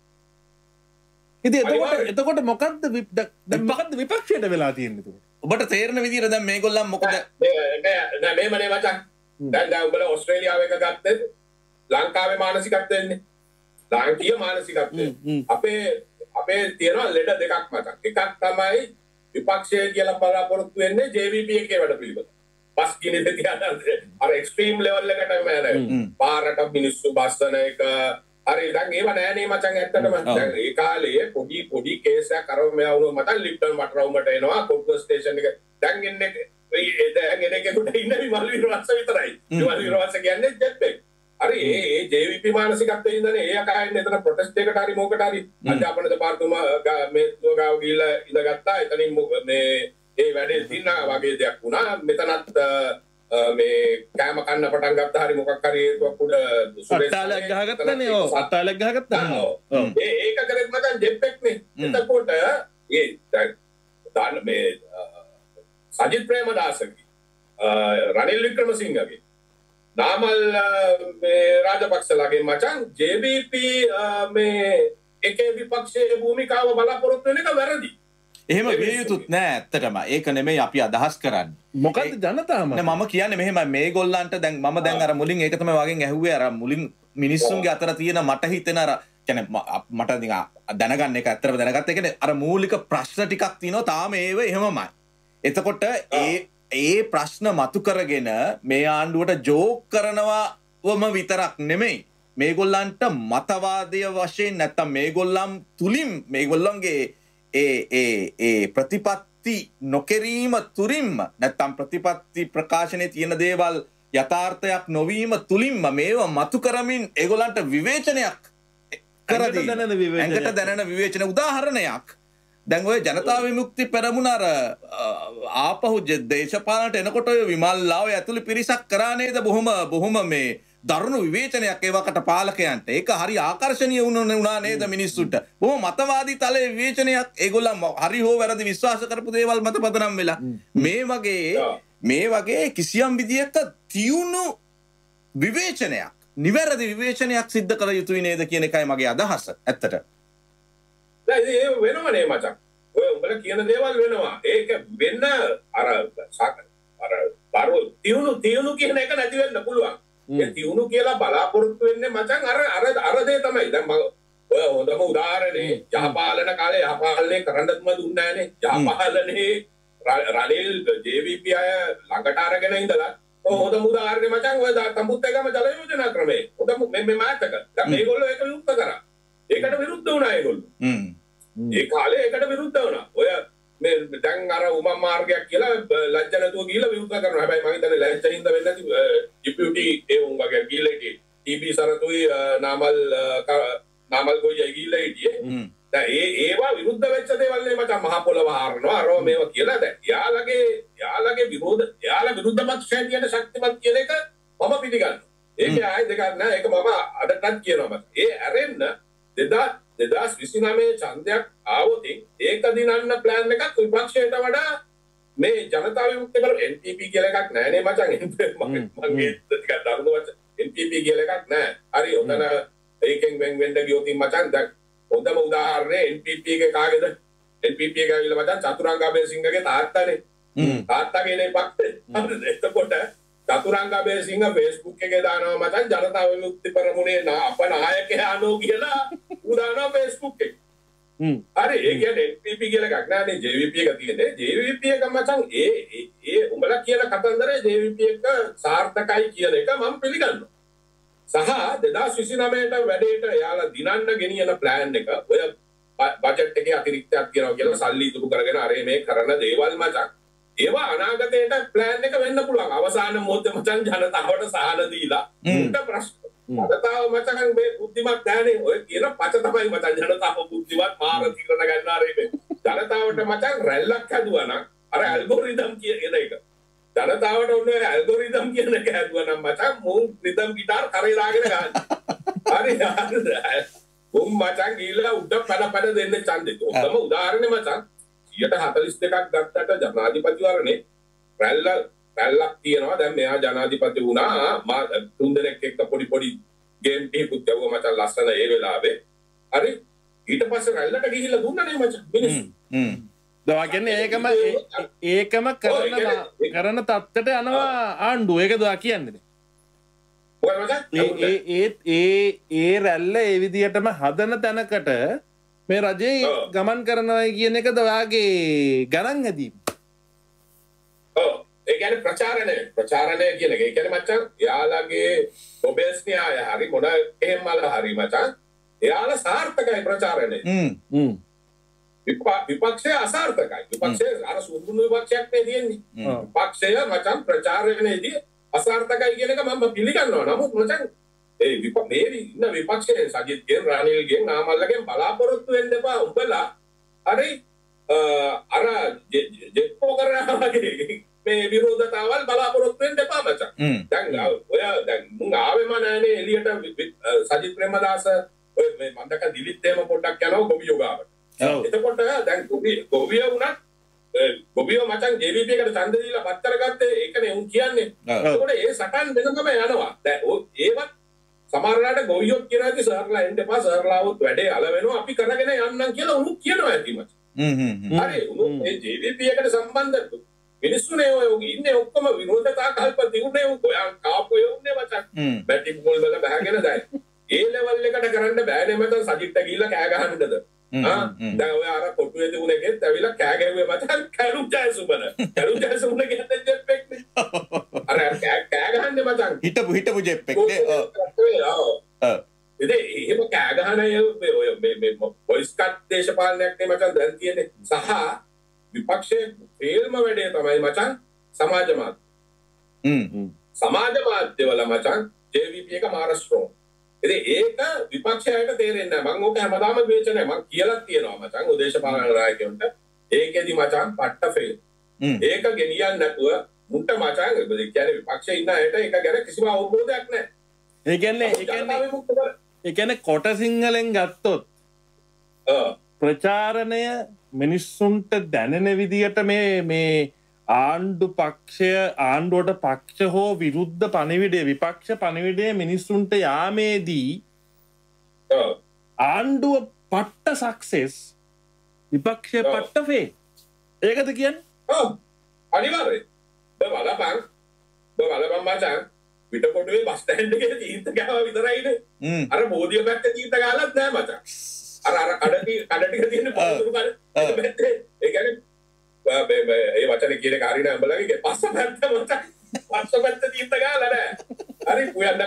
ඉතින් එතකොට එතකොට මොකද්ද මොකද්ද විපක්ෂයට වෙලා තියෙන්නේ එතකොට? ඔබට තේරෙන විදිහට දැන් මේගොල්ලන් මොකද නෑ මේ මනේ මචං. දැන් දැන් උඹලා ඕස්ට්‍රේලියාව එක ගත්තද? ලංකාවේ මානසිකත්වය එන්නේ. ලාංකීය මානසිකත්වය. අපේ අපේ තියෙනවා ලෙඩ දෙකක් මචං. එකක් තමයි විපක්ෂය කියලා බලාපොරොත්තු වෙන්නේ J V P එකේ වැඩ පිළිවෙල. බස් ගිනිද තියන අර එක්ස්ට්‍රීම් ලෙවල් එකටම යනවා. පාරට මිනිස්සු බස්සන එක හරි දැන් ඒව නෑනේ මචං ඇත්තටම. දැන් ඒ කාලේ පොඩි පොඩි කේස් එකක් අරව මෙයා වුණා මට ලිප්ටන් මට රවුමට එනවා කොට්ටුව ස්ටේෂන් එක. දැන් එන්නේ ඒ දැන් එන්නේ කෙනෙකුට ඉන්න විමල් විරවස්ස විතරයි. විමල් විරවස්ස කියන්නේ ජෙට් එක. හරි ඒ ඒ J V P මානසිකත්වයේ ඉඳනේ ඒ අකයන්නේ එතන ප්‍රොටෙස්ට් එකකට හරි මොකට හරි අධ්‍යාපන දෙපාර්තමේන්තුව මේ ගාව ගිහිල්ලා ඉඳගත්තා. එතනින් මේ ඒ වැඩේ තින්නා වගේ දෙයක් වුණා. මෙතනත් මේ කෑම කන්න පටන් ගත්තා හරි මොකක් හරි ඒකක් උඩ අට්ටාලයක් ගහගත්තනේ. ඔව් අට්ටාලයක් ගහගත්තා. ඒ ඒක කරෙත් මචං ජෙප්පෙක් නේ. එතකොට ඒ දැන් මේ සජිත් ප්‍රේමදාසගේ රනිල් වික්‍රමසිංහගේ නාමල් මේ රාජපක්ෂලාගේ මචං J V P මේ එකේ විපක්ෂයේ භූමිකාව බලාපොරොත්තු වෙන එක වැරදි. එහෙම විය යුතුත් නෑ ඇත්තටම. ඒක නෙමෙයි අපි අදහස් කරන්නේ. මොකද්ද ජනතාවම? නෑ මම කියන්නේ මෙහෙමයි මේගොල්ලන්ට දැන් මම දැන් අර මුලින් ඒක තමයි වගෙන් ඇහුවේ අර මුලින් මිනිස්සුන්ගේ අතර තියෙන මට හිතෙන අර කියන්නේ මට දැනගන්න එක ඇත්තටම දැනගත්ත ඒ කියන්නේ අර මූලික ප්‍රශ්න ටිකක් තියෙනවා තාම ඒව එහෙමමයි. එතකොට ඒ ඒ ප්‍රශ්න මතු කරගෙන මේ ආණ්ඩුවට ජෝක් කරනවාම විතරක් නෙමෙයි මේගොල්ලන්ට මතවාදය වශයෙන් නැත්තම් මේගොල්ලම් තුලින් මේගොල්ලන්ගේ ඒ ඒ ඒ ප්‍රතිපත්ති නොකිරීම තුලින්ම නැත්තම් ප්‍රතිපත්ති ප්‍රකාශනයේ තියෙන දේවල් යථාර්ථයක් නොවීම තුලින්ම මේව මතු කරමින් ඒගොල්ලන්ට විවේචනයක් කරදී ඇඟට දැනෙන විවේචන උදාහරණයක් දැන් ඔය ජනතා විමුක්ති පෙරමුණ අර ආපහු දේශපාලනට එනකොට ඔය විමල්ලා ඔය ඇතුළේ පිරිසක් කරා නේද බොහොම බොහොම මේ දරුණු විවේචනයක් ඒවකට පාලකයන්ට ඒක හරි ආකර්ශනීය වුණා නේද මිනිස්සුන්ට බොහොම මතවාදී තලයේ විවේචනයක් ඒගොල්ලන් හරි හෝ වැරදි විශ්වාස කරපු දේවල් මත පදනම් වෙලා මේ වගේ මේ වගේ කිසියම් විදියක තියුණු විවේචනයක් නිවැරදි විවේචනයක් සිද්ධ කළ යුතුයි නේද කියන එකයි මගේ අදහස ඇත්තට දැන් ඒ වෙනවනේ මචං ඔය උඹලා කියන දේවල් වෙනවා ඒක වෙන්න අර අර බරෝ තියුණු තියුණු කියන එක නැති වෙන්න පුළුවන් ඒ තියුණු කියලා බලාපොරොත්තු වෙන්නේ මචං අර අර අර දේ තමයි දැන් මම ඔය හොඳම උදාහරණේ යහපාලන කාලේ යහපාලනේ කරන්න තුම දුන්නේ නැහනේ යහපාලනේ රනිල් ජේ.වී.පී අය ළඟට අරගෙන ඉඳලා හොඳම උදාහරණේ මචං ඔය තඹුත්තේගම ජල යෝජනා ක්‍රමේ හොඳම මේ මාතක දැන් මේගොල්ලෝ ඒක විරුද්ධ කරා ඒකට විරුද්ධ වුණා ඒගොල්ලෝ හ්ම් ඒ කාලේ ඒකට විරුද්ධ වුණා ඔය මේ දැන් අර උමම් මාර්ගයක් කියලා ලැජ්ජ නැතුව ගිහිල්ලා විරුද්ධ කරනවා හැබැයි මම හිතන්නේ ලැජ්ජින්ද වෙන්නේ නැති ඩිපියුටි ඒ උන් වගේ ගිහිල්ලා හිටියේ ටීබී සරතුයි නාමල් නාමල් ගොයියි ගිහිල්ලා හිටියේ දැන් ඒ ඒවා විරුද්ධ වෙච්ච දේවල් නේ මචං මහ පොළව හරනවා අරව මේවා කියලා දැන් යාළගේ යාළගේ විරෝධ යාළ විරුද්ධ පක්ෂය කියන ශක්තිමත් කියන එක මම පිළිගන්නවා ඒකේ ආයෙ දෙකක් නෑ ඒක මම අදටත් කියනවා මචං ඒ ඇරෙන්න දෙදාස් විසිනමය ඡන්දයක් ආවොත් ඒක දිනන්න ප්ලෑන් එකක් විපක්ෂයට වඩා මේ ජනතා විමුක්ති පෙරමුණ එන් පී පී කියලා එකක් නැහැ නේ මචං මගේ ටිකක් දරුණු වචන එන් පී පී කියලා එකක් නැහැ හරි ඔතන ඒකෙන් වෙන් වෙන්න ගියොත් මචං දැන් හොඳම උදාහරණය එන් පී පී එකේ කාගේද එන් පී පී එක ඇවිල්ලා මචං චතුරංග අබේසිංහගේ තාත්තානේ තාත්තාගේ නේ පක්ෂේ හරිද එතකොට චතුරංග අබේසිංහ Facebook එකේ දානවා මචං ජනතා විමුක්ති පෙරමුණේ අප නායකයා නෝ කියලා උදානවා Facebook එකේ හ්ම් හරි ඒ කියන්නේ එන් පී පී කියලා එකක් නෑනේ ජේ වී පී එක තියෙන්නේ ජේ වී පී එක මචං ඒ ඒ උඹලා කියන කතන්දරේ ජේ වී පී එක සාර්ථකයි කියන එක මම පිළිගන්නවා සහ දෙදාස් විසිනමයට වැඩේට යාලා දිනන්න ගෙනියන ප්ලෑන් එක ඔය බජට් එකේ අතිරික්තයක් කියනවා කියලා සල්ලි ඉතුරු කරගෙන අර මේ කරන දේවල් මචං ඒවා අනාගතයට ප්ලෑන් එක වෙන්න පුළුවන් අවසාන මොහොතේ මචං ජනතාවට සහන දීලා උන්ට ප්‍රශ්න ජනතාව මචං මේ බුද්ධිමත් නැහැනේ ඔය කියන පච තමයි මචං ජනතාව බුද්ධිමත් මාර තීරණ ගන්නා රේ ජනතාවට මචං රැල්ලක් හැදුවා නම් අර ඇල්ගොරිතම් කියන එක ජනතාවට ඔන්න ඇල්ගොරිතම් කියන එක හැදුවා නම් මචං මුන් රිතම් ගිටාර් කරේ දාගෙන ගන්න හරි හරි උන් මචං ගිහලා උඩ පැන පැන දෙන්න ඡන්දෙ ඔතම උදාහරණේ මචං සියයට හතළිස් දෙකක් ගත්තට ජනාධිපතිවරණේ රැල්ල රැල්ලක් තියෙනවා දැන් මෙයා ජනාධිපති වුණා මා තුන් දෙනෙක් එක්ක පොඩි පොඩි ගේම් ටිකකුත් ගැවුවා මචං ලස්සන ඒ වෙලාවේ හරි ඊට පස්සේ රැල්ලට ගිහිල්ලා දුන්නනේ මචං මිනිස්සු හ්ම් දවා කියන්නේ ඒකම ඒකම කරන කරන තත්ත්වයට යනවා ආණ්ඩුව ඒක දවා කියන්නේ ඒ ඒ ඒ ඒ රැල්ල ඒ විදිහටම හදන තැනකට මේ රජේ ගමන් කරනවා කියන එකද ඔයාගේ ගණන් හැදීම ඔව් ඒ කියන්නේ ප්‍රචාරණය ප්‍රචාරණය කියන එක ඒ කියන්නේ මචං යාළගේ ඔබේස් න්‍යාය හරි මොන එහෙම වල හරි මචං යාළ සාර්ථකයි ප්‍රචාරණය හ්ම් හ්ම් විපක්ෂය අසාර්ථකයි විපක්ෂය අර සුදුසු විපක්ෂයක් නේ තියෙන්නේ විපක්ෂය මචං ප්‍රචාරණයේදී අසාර්ථකයි කියන එක මම පිළිගන්නවා නමුත් මචං ඒ විපක්ෂ මේ ඉන්න විපක්ෂයේ සජිත්ගෙන් රනිල්ගෙන් නාමල්ලගෙන් බලාපොරොත්තු වෙන්න එපා උඹලා හරි අර ජෙප්පෝ කරනවා වගේ මේ විරෝධතාවල් බලාපොරොත්තු වෙන්න එපා මචං දැන් ඔය දැන් මුං ආවෙම නැහනේ එළියට සජිත් ප්‍රේමදාස ඔය මේ මන්දක දිලිත් එහෙම පොඩ්ඩක් යනවා ගොවියෝ ගාවට එතකොට දැන් ගොවියෝ වුණත් ගොවියෝ මචං ජේ වී පී එකට ඡන්ද දීලා පත්තර ගත්තේ ඒකනේ උන් කියන්නේ එතකොට ඒ සටන් වෙනකම යනවා දැන් ඒවත් සමහරලාට ගොවියොත් කියනවා ඉතින් සර්ලා එන්න එපා සර්ලාවොත් වැඩේ අල වෙනවා අපි කරගෙන යන්නම් කියලා උණු කියනවා ඇති මචං හ්ම් හ්ම් හරි උණු මේ ජේ වී පී එකට සම්බන්ධ මිනිස්සුනේ ඔය ඉන්නේ ඔක්කොම විරෝධතා කල්ප දිනුනේ ඔයා කාපෝ යන්නේ මචං බැටි බෝල් වල බහගෙන දැන් ඒ ලෙවල් එකට කරන්න බෑනේ මචං සජිත්ට ගිහිල්ලා කෑ ගහන්නද ආ දැන් ඔය අර කොටුවේ තිබුණ එකෙත් ඇවිල්ලා කෑ ගැහුවේ මචං කරු ජයසුමන කරු ජයසුමන කියන්නේ ජෙප් එකනේ අර කෑ කෑ ගහන්නේ මචං හිටපු හිටපු ජෙප් එක නේ ඔව් ඉතින් එහෙම කෑ ගහන අය මේ මේ පොලිස් කට් දේශපාලනයක් නේ මචං දැන් තියෙන්නේ. සහ විපක්ෂයේ තේල්ම වැඩේ තමයි මචං සමාජ මාධ්‍ය. හ්ම්. සමාජ මාධ්‍යවල මචං ජේ වී පී එක මාර ස්ට්‍රෝං. ඉතින් ඒක විපක්ෂයට තේරෙන්නේ නැහැ. මම ඕක හැමදාම විවේචනය මම කියලා තියෙනවා මචං උදේශපාලන නායකයන්ට. ඒකෙදි මචං පට්ට ෆේල්. ඒක ගෙනියන්න නැතුව මුට්ට මචං ඒ කියන්නේ විපක්ෂයේ ඉන්න අයට ඒක ගැන කිසිම අවබෝධයක් නැහැ. ඒ කියන්නේ ඒ කියන්නේ ඒ කියන්නේ කොට සිංහලෙන් ගත්තොත් ප්‍රචාරණය මිනිස්සුන්ට දැනෙන විදියට මේ මේ ආණ්ඩු පක්ෂය ආණ්ඩුවට පක්ෂ හෝ විරුද්ධ පණිවිඩය විපක්ෂ පණිවිඩය මිනිස්සුන්ට යාමේදී ආණ්ඩුව පට්ට සක්සෙස් විපක්ෂය පට්ට ෆේ. ඒකද කියන්නේ? ඔව් අනිවාර්යයෙන්. බලපං බලපං මචං පිටකොටුවේ බස් ස්ටෑන්ඩ් එකේ තීර්ථ ගාව විතරයිනේ. අර බෝධිය පැත්තේ තීර්ථ ගාලක් නෑ මචං. අර අර කඩටි කඩටික තියෙන පොතුරු කඩ. ඒ පැත්තේ ඒ කියන්නේ මේ මේ ඒ වචනේ කියන කාරිනා අඹලගේ පස්ස පැත්ත මචං. පස්ස පැත්ත තීර්ථ ගාලා නෑ. හරි පුයන්න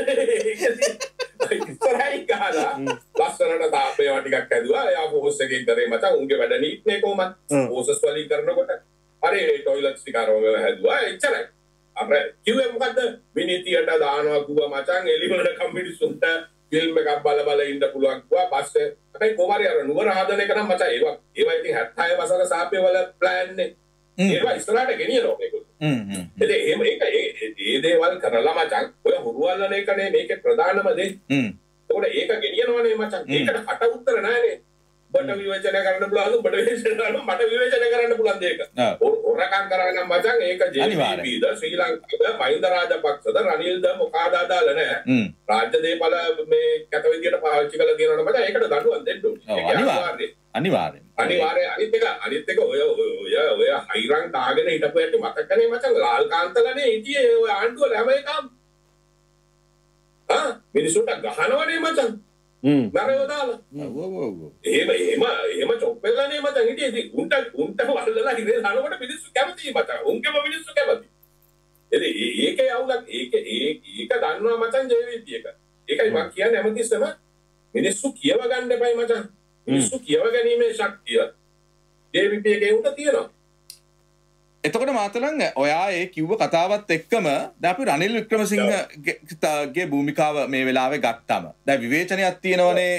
ගන්න. ඉස්සරහින් ගහලා ලස්සනට තාපේ වා ටිකක් ඇදුවා. එයා පෝස් එකකින් කරේ මචං උන්ගේ වැඩ නීට්නේ කොහමද? පෝසස් වලින් කරනකොට හරි ටොයිලට්ස් ටික අරව හැදුවා. එච්චරයි. අප කිව්වේ මොකද්ද විනීතියට දානවා කිව්වා මචං එළිවල කම්පිටිෂන්ට ෆිල්ම් එකක් බල බල ඉන්න පුළුවන් කිව්වා පස්සේ අපේ කොමාරි අර නුවර හදන එක නම් මචං ඒවා ඒවා ඉතින් හැත්තෑ වසර සාපේ වල ප්ලෑන් නේ ඒවා ඉස්සරහට ගෙනියනවා මේගොල්ලෝ හ්ම් හ්ම් ඉතින් එහෙම ඒක ඒ දේවල් කරලා මචං ඔය හුරුවල්ලන එකනේ මේකේ ප්‍රධානම දේ හ්ම් ඒකට ඒක ගෙනියනවනේ මචං ඒකට කට උත්තර නැහැනේ බට විවේචනය කරන්න පුළුවන් බට විවේචනය කරන්න මට විවේචනය කරන්න පුළුවන් දෙයක. ඔරකම් කරගෙන මචං ඒක ජේ වී පීද ශ්‍රී ලංකාවද මහින්ද රාජපක්ෂද රනිල්ද මොකාද අදාළ නැහැ. රාජ්‍ය දේපල මේ කැත විදියට පාවිච්චි කරලා තියෙනවනේ මචං ඒකට දඬුවම් දෙන්න ඕනේ. ඒක අනිවාර්යයෙන්. අනිවාර්යයෙන්. අනිවාර්යයෙන් අනිත් එක අනිත් එක ඔය ඔය ඔය හයිරන් දාගෙන හිටපු ඇටි මතකනේ මචං ලාල් කාන්තලනේ හිටියේ ඔය ආණ්ඩුව හැම එකම. ආ මිනිසුන්ට ගහනවනේ මචං. හ්ම් නරයෝ දාලා ඔව් ඔව් ඔව් එහෙම එහෙම එහෙම චොප්පෙල්ලානේ මචං හිටියේ ඉතින් උන්ට උන්ට වල්ලලා ඉතින් හනකොට මිනිස්සු කැමතියි මචං උන්ගේම මිනිස්සු කැමති එතේ ඒකේ අවුලක් ඒක ඒක දන්නවා මචං ජේ වී පී එක ඒකයි මම කියන්නේ හැමතිස්සෙම මිනිස්සු කියව ගන්න එපයි මචං මිනිස්සු කියව ගැනීමේ ශක්තිය ජේ වී පී එකේ උන්ට තියෙනවා. එතකොට මාතලං ඔයා ඒ කිව්ව කතාවත් එක්කම දැන් අපි රනිල් වික්‍රමසිංහගේ භූමිකාව මේ වෙලාවේ ගත්තම දැන් විවේචනයක් තියෙනවනේ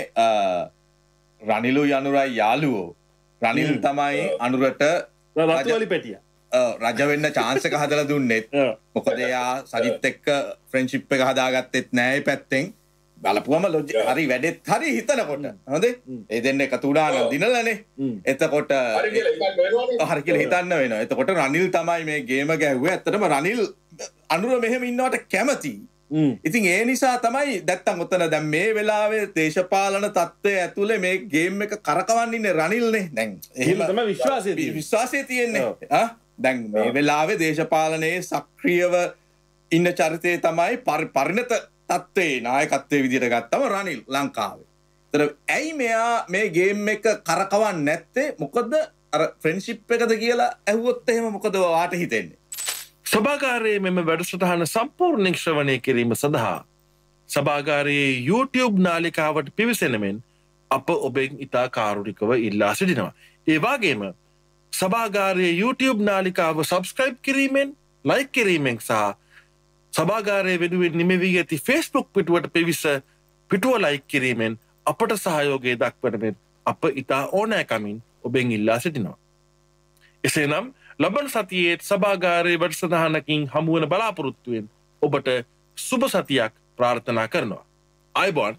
රනිලු යනුරයි යාළුවෝ රනිල් තමයි අනුරට රතුවලි පෙටිය රජ වෙන්න chance එක හදලා දුන්නෙත් මොකද එයා සජිත් එක්ක ෆ්‍රෙන්ඩ්ෂිප් එක හදාගත්තෙත් නෑ ඒ පැත්තෙන් බලපුවම හරි වැඩෙත් හරි හිතනකොට හොඳේ ඒ දෙන්න එකතු වුණා නම් දිනලානේ එතකොට හරි කියලා හරි කියලා හිතන්න වෙනවා. එතකොට රනිල් තමයි මේ ගේම ගැහුවේ. ඇත්තටම රනිල් අනුර මෙහෙම ඉන්නවට කැමති. ඉතින් ඒ නිසා තමයි දැත්තන් ඔතන දැන් මේ වෙලාවේ දේශපාලන තත්ත්වය ඇතුලේ මේ ගේම් එක කරකවන්න ඉන්නේ රනිල්නේ. දැන් එහෙම තමයි විශ්වාසය තියෙන්නේ. විශ්වාසය තියෙන්නේ. ආ දැන් මේ වෙලාවේ දේශපාලනයේ සක්‍රියව ඉන්න චරිතය තමයි පරිණත තත්ත්වේ නායකත්වයේ විදිහට ගත්තම රනිල් ලංකාවේ. ඒතර ඇයි මෙයා මේ ගේම් එක කරකවන්නේ නැත්තේ? මොකද අර ෆ්‍රෙන්ඩ්ෂිප් එකද කියලා ඇහුවොත් එහෙම මොකද වාට හිතෙන්නේ? සභාගාරයේ මෙම වැඩසටහන සම්පූර්ණ ශ්‍රවණය කිරීම සඳහා සභාගාරයේ YouTube නාලිකාවට පිවිසෙන මෙන් අප ඔබෙන් ඉතා කාරුණිකව ඉල්ලා සිටිනවා. ඒ වගේම සභාගාරයේ YouTube නාලිකාව සබ්ස්ක්‍රයිබ් කිරීමෙන්, ලයික් කිරීමෙන් සහ සභාගාරයේ වෙනුවෙන් නිමවී ඇති Facebook පිටුවට පිවිස පිටුව ලයික් කිරීමෙන් අපට සහයෝගය දක්වන මෙන් අප ඉතා ඕනෑකමින් ඔබෙන් ඉල්ලා සිටිනවා. එසේනම් ලබන සතියේ සභාගාරයේ වැඩසටහනකින් හමුවන බලාපොරොත්තුවෙන් ඔබට සුබ සතියක් ප්‍රාර්ථනා කරනවා. අයබෝන්.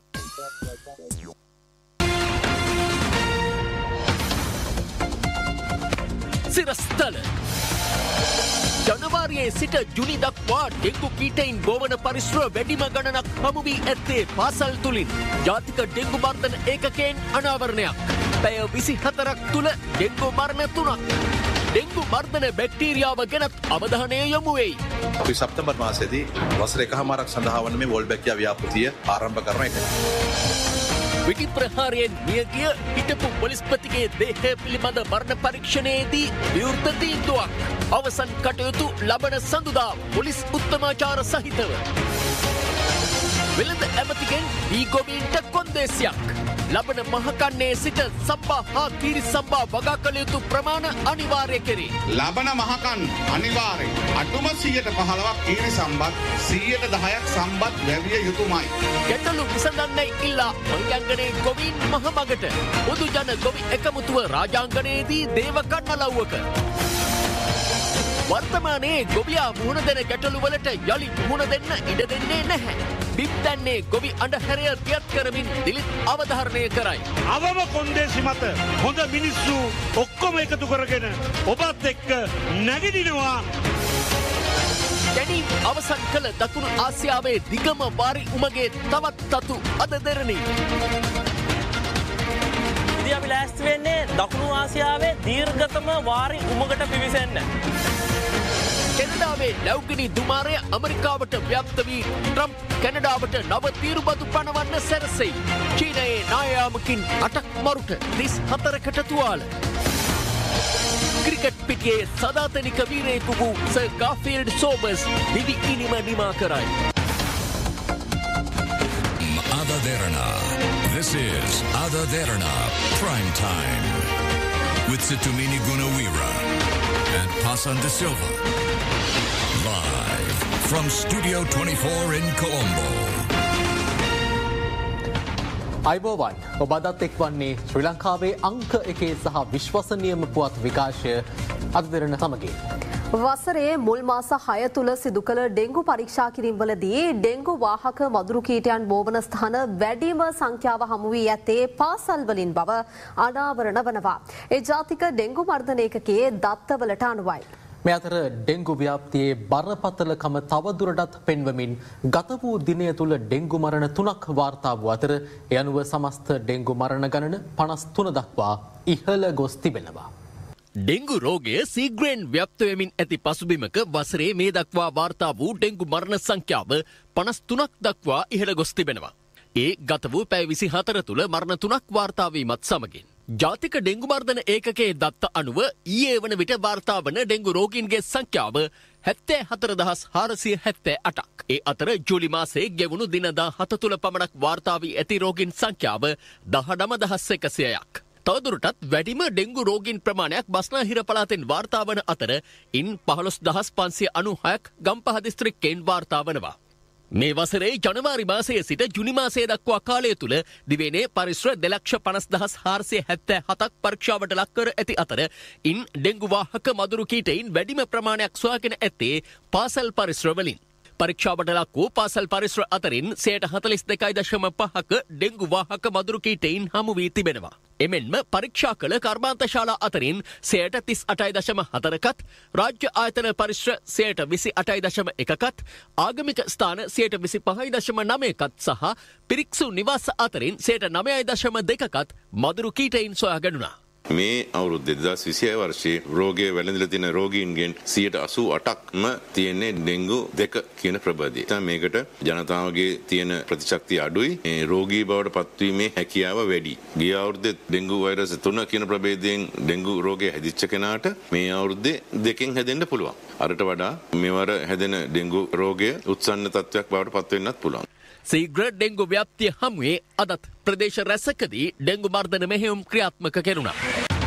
සිරස්තල ජනවාරියේ සිට ජුනි දක්වා ඩෙංගු කීටයින් ගෝවන පරිශ්‍රව වැඩිම ගණනක් හමු වී ඇත්තේ පාසල් තුලින්. ජාතික ඩෙංගු මර්ධන ඒකකයෙන් අනාවරණයක්. පැය විසිහතරක් තුල ඩෙංගු මරණ තුනක්. ඩෙංගු මර්ධන බැක්ටීරියාව ගැනත් අවධානය යොමු වෙයි. අපි සැප්තැම්බර් මාසයේදී වසර එකහමාරක් සඳහා වන මේ වෝල්බැකියා ව්‍යාපෘතිය ආරම්භ කරන එක. විටි ප්‍රහාරයෙන් මියගිය හිටපු පොලිස්පතිගේ දේහය පිළිබඳ මරණ පරීක්ෂණයේදී විවෘත තීන්දුවක්. අවසන් කටයුතු ලබන සඳුදා පොලිස් උත්තමාචාර සහිතව. වෙළඳ ඇමතිගෙන් දී ගොවීන්ට කොන්දේසියක්. ලබන මහකන්නේ සිට සම්බා හා කීරි සම්බා වගා කළ යුතු ප්‍රමාණ අනිවාර්ය කෙරේ. ලබන මහකන් අනිවාර්යෙන් අඩුම සියයට පහළොවක් කීරි සම්බත් සියයට දහයක් සම්බත් ලැබිය යුතුමයි. ගැටලු විසඳන්නේ ඉල්ලා මහියංගනේ ගොවීන් මහමගට බුදු ජන ගොවි එකමුතුව රාජාංගනයේදී දේව කන්නලව්වක. වර්තමානයේ ගොවියා මුහුණ දෙන ගැටලුවලට යළි මුහුණ දෙන්න ඉඩ දෙන්නේ නැහැ. බිම්තැන්නේ ගොවි අඩහැරය පියත් කරමින් දිලිත් අවධාරණය කරයි. අවම කොන්දේසි මත හොඳ මිනිස්සු ඔක්කොම එකතු කරගෙන ඔබත් එක්ක නැගිටිනවා. ගැනීම් අවසන් කළ දකුණු ආසියාවේ දිගම වාරි උමගේ තවත් තතු අද දෙරණි. අපි ලෑස්ති වෙන්නේ දකුණු ආසියාවේ දීර්ඝතම වාරි උමකට පිවිසෙන්න. කැනඩාවේ ලැව්ගිනි දුමාරය ඇමරිකාවට ව්‍යාප්ත වී ට්‍රම්ප් කැනඩාවට නව තීරුබදු පනවන්න සැරසෙයි. චීනයේ නායාමකින් අටක් මරුට තිස් හතරකට තුවාල. ක්‍රිකට් පිටියේ සදාතනික වීරයෙකු වූ සර් ගාෆීල්ඩ් සෝබර්ස් නිදි ඉනිම නිමා කරයි. Ada Derana. This is Ada Derana Prime Time with Situmini Gunawira and Pasan de Silva. Live from Studio twenty-four in Colombo. අයිබෝවන් ඔබ අදත් එක්වන්නේ ශ්‍රී ලංකාවේ අංක එකේ සහ විශ්වසනීයම පුවත් විකාශය අද දෙරණ සමගින්. වසරේ මුල් මාස හය තුළ සිදු කළ ඩෙංගු පරීක්ෂා කිරීම්වලදී ඩෙංගු වාහක මදුරු කීටයන් බෝවන ස්ථාන වැඩිම සංඛ්‍යාව හමු වී ඇත්තේ පාසල් වලින් බව අනාවරණ වනවා. ඒ ජාතික ඩෙංගු මර්ධන ඒකකයේ දත්තවලට අනුවයි. මේ අතර ඩෙංගු ව්‍යාප්තියේ බරපතලකම තවදුරටත් පෙන්වමින් ගත වූ දිනය තුළ ඩෙංගු මරණ තුනක් වාර්තා වූ අතර ඒ අනුව සමස්ත ඩෙංගු මරණ ගණන පනස් තුන දක්වා ඉහළ ගොස් තිබෙනවා. ඩෙංගු රෝගය සීග්‍රයෙන් ව්‍යාප්ත වෙමින් ඇති පසුබිමක වසරේ මේ දක්වා වාර්තා වූ ඩෙංගු මරණ සංඛ්‍යාව පනස් තුනක් දක්වා ඉහළ ගොස් තිබෙනවා. ඒ ගත වූ පැය විසිහතර තුළ මරණ තුනක් වාර්තා වීමත් සමගින් ජාතික ඩෙංගු මර්ධන ඒකකයේ දත්ත අනුව ඊයේ වන විට වාර්තා වන ඩෙංගු රෝගීන්ගේ සංඛ්‍යාව හැත්තෑ හතර දහස් හාරසිය හැත්තෑ අටක්. ඒ අතර ජූලි මාසයේ ගෙවුණු දින දාහත තුළ පමණක් වාර්තා වී ඇති රෝගීන් සංඛ්‍යාව දහනම දහස් එකසියයක්. තවදුරටත් වැඩිම ඩෙංගු රෝගීන් ප්‍රමාණයක් බස්නාහිර පළාතෙන් වාර්තා වන අතර ඉන් පහළොස් දහස් පන්සිය අනූහයක් ගම්පහ දිස්ත්‍රික්කයෙන් වාර්තා වනවා. මේ වසරේ ජනවාරි මාසයේ සිට ජුනි මාසය දක්වා කාලය තුළ දිවයිනේ පරිශ්‍ර දෙලක්ෂ පනස් දහස් හාරසිය හැත්තෑ හතක් පරීක්ෂාවට ලක් කර ඇති අතර ඉන් ඩෙංගු වාහක මදුරු කීටයින් වැඩිම ප්‍රමාණයක් සොයාගෙන ඇත්තේ පාසල් පරිශ්‍ර වලින්. පරීක්ෂාවට ලක් වූ පාසල් පරිශ්‍ර අතරින් සයට හතලිස් දෙකයි දශම පහක ඩෙංගු වාහක මදුරු කීටයින් හමු වී තිබෙනවා. එමෙන්ම පරීක්ෂා කළ කර්මාන්තශාලා අතරින් සයට තිස් අටයි දශම හතරකත් රාජ්‍ය ආයතන පරිශ්‍ර සයට විසි අටයි දශම එකකත් ආගමික ස්ථාන සයට විසි පහයි දශම නවයකත් සහ පිරික්සු නිවාස අතරින් සයට නවයයි දශම දෙකකත් මදුරු කීටයින් සොයා ගනුණා. මේ අවුරුදු දෙදහස් විසිහය වර්ෂයේ රෝගය වැළඳලා තියෙන රෝගීන්ගෙන් සියයට අසූ අටක්ම තියෙන්නේ ඩෙංගු දෙක කියන ප්‍රභේදය. දැන් මේකට ජනතාවගේ තියෙන ප්‍රතිශක්තිය අඩුයි. මේ රෝගී බවට පත්වීමේ හැකියාව වැඩි. ගිය අවුරුද්දේ ඩෙංගු වෛරස් තුන කියන ප්‍රභේදයෙන් ඩෙංගු රෝගය හැදිච්ච කෙනාට මේ අවුරුද්දේ දෙකෙන් හැදෙන්න පුළුවන්. අරට වඩා මෙවර හැදෙන ඩෙංගු රෝගය උත්සන්න තත්ත්වයක් බවට පත් වෙන්නත් පුළුවන්. සීග්‍ර ඩෙංගු ව්‍යාප්තිය හමුවේ අදත් ප්‍රදේශ රැසකදී ඩෙංගු මර්ධන මෙහෙයුම් ක්‍රියාත්මක කෙරුණා.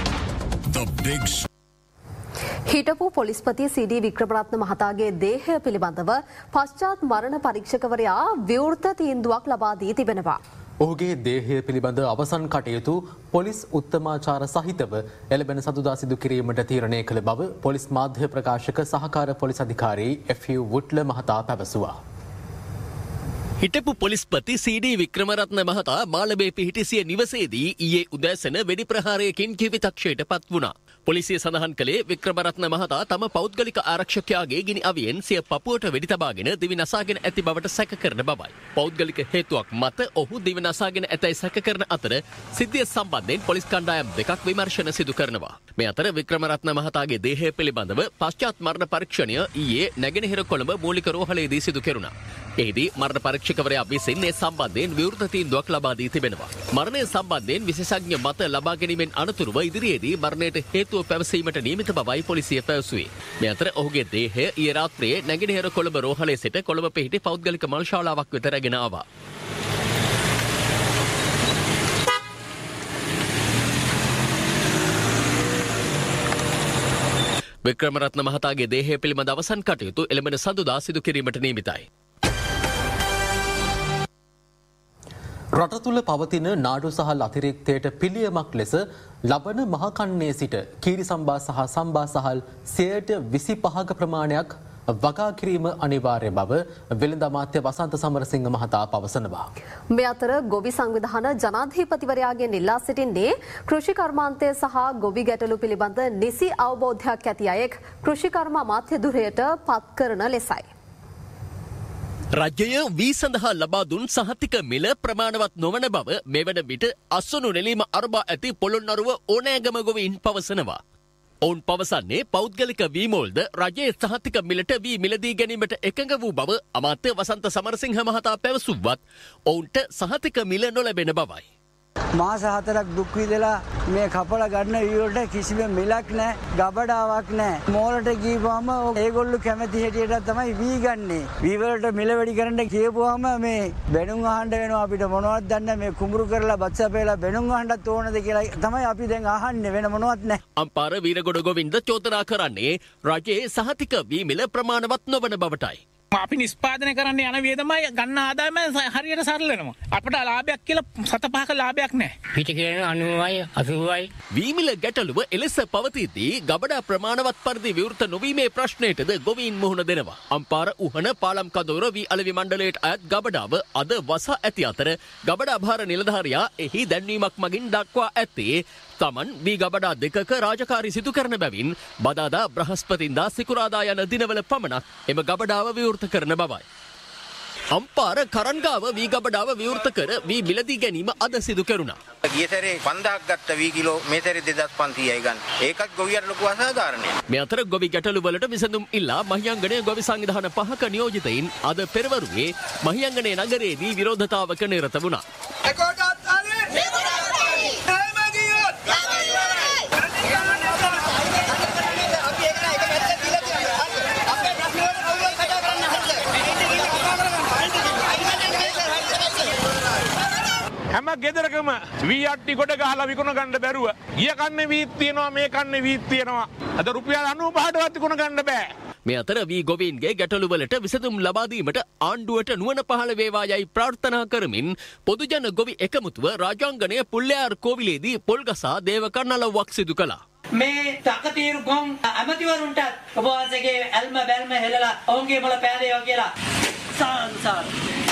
හිටපු පොලිස්පති සී.ඩී. වික්‍රමරත්න මහතාගේ දේහය පිළිබඳව පශ්චාත් මරණ පරීක්ෂකවරයා විවෘත තීන්දුවක් ලබා දී තිබෙනවා. ඔහුගේ දේහය පිළිබඳ අවසන් කටයුතු පොලිස් උත්තමාචාර සහිතව එළඹෙන සතුදා සිදු කිරීමට තීරණය කළ බව පොලිස් මාධ්‍ය ප්‍රකාශක සහකාර පොලිස් අධිකාරී එෆ්.යූ. වුට්ල මහතා පැවසුවා. හිටපු පොලිස්පති සී.ඩී. වික්‍රමරත්න මහතා මාළඹේ පිහිටි සිය නිවසේදී ඊයේ උදෑසන වෙඩි ප්‍රහාරයකින් ජීවිතක්ෂයට පත් වුණා. පොලිසිය සඳහන් කළේ වික්‍රමරත්න මහතා තම පෞද්ගලික ආරක්ෂකයාගේ ගිනි අවියෙන් සිය පපුවට වෙඩි තබාගෙන දිවි නසාගෙන ඇති බවට සැක කරන බවයි. පෞද්ගලික හේතුවක් මත ඔහු දිවි නසාගෙන ඇතැයි සැක කරන අතර සිද්ධිය සම්බන්ධයෙන් පොලිස් කණ්ඩායම් දෙකක් විමර්ශන සිදු කරනවා. මේ අතර වික්‍රමරත්න මහතාගේ දේහය පිළිබඳව පශ්චාත් මරණ පරීක්ෂණය ඊයේ නැගෙනහිර කොළඹ මූලික රෝහලේදී සිදු කෙරුණා. එහිදී මරණ පරීක්ෂකවරයා විසින් ඒ සම්බන්ධයෙන් විවෘත තීන්දුවක් ලබා දී තිබෙනවා. මරණය සම්බන්ධයෙන් විශේෂඥ මත ලබා ගැනීමෙන් අනතුරුව ඉදිරියේදී මරණයට හේතුව පැවසීමට නියමිත බවයි පොලිසිය පැවසුවේ. මේ අතර ඔහුගේ දේහය ඊයේ රාත්‍රියේ නැගෙනහිර කොළඹ රෝහලේ සිට කොළඹ පිහිටි පෞද්ගලික මල් ශාලාවක් වෙත රැගෙන ආවා. වික්‍රමරත්න මහතාගේ දේහය පිළිබඳ අවසන් කටයුතු එළඹෙන සඳුදා සිදු කිරීමට නියමිතයි. රට තුළ පවතින නාඩු සහල් අතිරික්තයට පිළියමක් ලෙස ලබන මහකන්නේ සිට කීරි සම්බා සහ සම්බා සහල් සියයට විසිපහක ප්‍රමාණයක් වගා කිරීම අනිවාර්ය බව වෙළඳ අමාත්‍ය වසන්ත සමරසිංහ මහතා පවසනවා. මේ අතර ගොවි සංවිධාන ජනාධිපතිවරයාගෙන් ඉල්ලා සිටින්නේ කෘෂි කර්මාන්තය සහ ගොවි ගැටලු පිළිබඳ නිසි අවබෝධයක් ඇති අයෙක් කෘෂි කර්ම අමාත්‍ය ධුරයට පත් කරන ලෙසයි. රජය වී සඳහා ලබා දුන් සහතික මිල ප්‍රමාණවත් නොවන බව මෙවන විට අස්සනු නෙලීම අරබා ඇති පොළොන්නරුව ඕනෑගම ගොවීන් පවසනවා. ඔවුන් පවසන්නේ පෞද්ගලික වීමෝල්ද රජයේ සහතික මිලට වී මිලදී ගැනීමට එකඟ වූ බව අමාත්‍ය වසන්ත සමරසිංහ මහතා පැවසුවත් ඔවුන්ට සහතික මිල නොලැබෙන බවයි. මාස හතරක් දුක් විඳලා මේ කපලා ගන්න වීවලට කිසිම මිලක් නැහැ, ගබඩාවක් නැහැ. මෝලට ගිහපුවම ඒගොල්ලෝ කැමති හැටියට තමයි වී ගන්නෙ. වී වලට මිල වැඩි කරන්න කියපුවම මේ බැනුම් අහන්න වෙනවා අපිට මොනවද දන්නේ මේ කුඹුරු කරලා බත්සපේලා බැනුම් අහන්නත් ඕනද කියලා තමයි අපි දැන් අහන්නේ වෙන මොනවත් නැහැ. අම්පාර වීරගොඩ ගොවින්ද චෝදනා කරන්නේ රජයේ සහතික වී මිල ප්‍රමාණවත් නොවන බවටයි. අපි නිස්පාදනය කරන්න යන වියදමයි ගන්න ආදායම හරියට සරල වෙනවා. අපිට ලාභයක් කියලා සත පහක ලාභයක් නැහැ. පිට කියන අනූවයි අසූවයි වී මිල ගැටලුව එලෙස පවතිද්දී ගබඩා ප්‍රමාණවත් පරිදි විවෘත නොවීමේ ප්‍රශ්නයටද ගොවීන් මුහුණ දෙනවා. අම්පාර උහන පාලම් කඳවුර වී අලෙවි මණ්ඩලයට අයත් ගබඩාව අද වසා ඇති අතර ගබඩා භාර නිලධාරියා එහි දැන්වීමක් මගින් දක්වා ඇත්තේ තමන් වී ගබඩා දෙකක රාජකාරී සිදු කරන බැවින් බදාදා බ්‍රහස්පතින්දා සිකුරාදා යන දිනවල පමණක් එම ගබඩාව විවෘත කරන බවයි. අම්පාර කරන්ගාව වී ගබඩාව විවෘත කර වී මිලදී ගැනීම අද සිදු කෙරුණා. ගිය සැරේ පන්දාක් ගත්ත වී කිලෝ මේ සැරේ දෙදාස් පන්සීයයි ගන්න. ඒකත් ගොවියට ලොකු අසාධාරණයක්. මේ අතර ගොවි ගැටලු වලට විසඳුම් ඉල්ලා මහියංගනයේ ගොවි සංවිධාන පහක නියෝජිතයින් අද පෙරවරුවේ මහියංගනයේ නගරයේදී විරෝධතාවක නිරත වුණා. හැම ගෙදරකම වී අට්ටි කොට ගහලා විකුණ ගන්න බැරුව ඊය කන්නේ වීත් තියනවා මේ කන්නේ වීත් තියනවා අද රුපියල් අනූපහටවත් විකුණ ගන්න බෑ. මේ අතර වී ගොවීන්ගේ ගැටලුවලට විසඳුම් ලබා දීමට ආණ්ඩුවට නුවණ පහළ වේවා යයි ප්‍රාර්ථනා කරමින් පොදුජන ගොවි එකමුතුව රාජාංගණය පුල්ලයාර් කෝවිලේදී පොල්ගසා දේව කන්නලව්වක් සිදු කළා. මේ තකතිරුකම් ඇමතිවරුන්ට ඔබ වහන්සේගේ ඇල්ම බැල්ම හෙළලා ඔවුන්ගේ මොළ පෑදේවා කියලා සාන්සාර.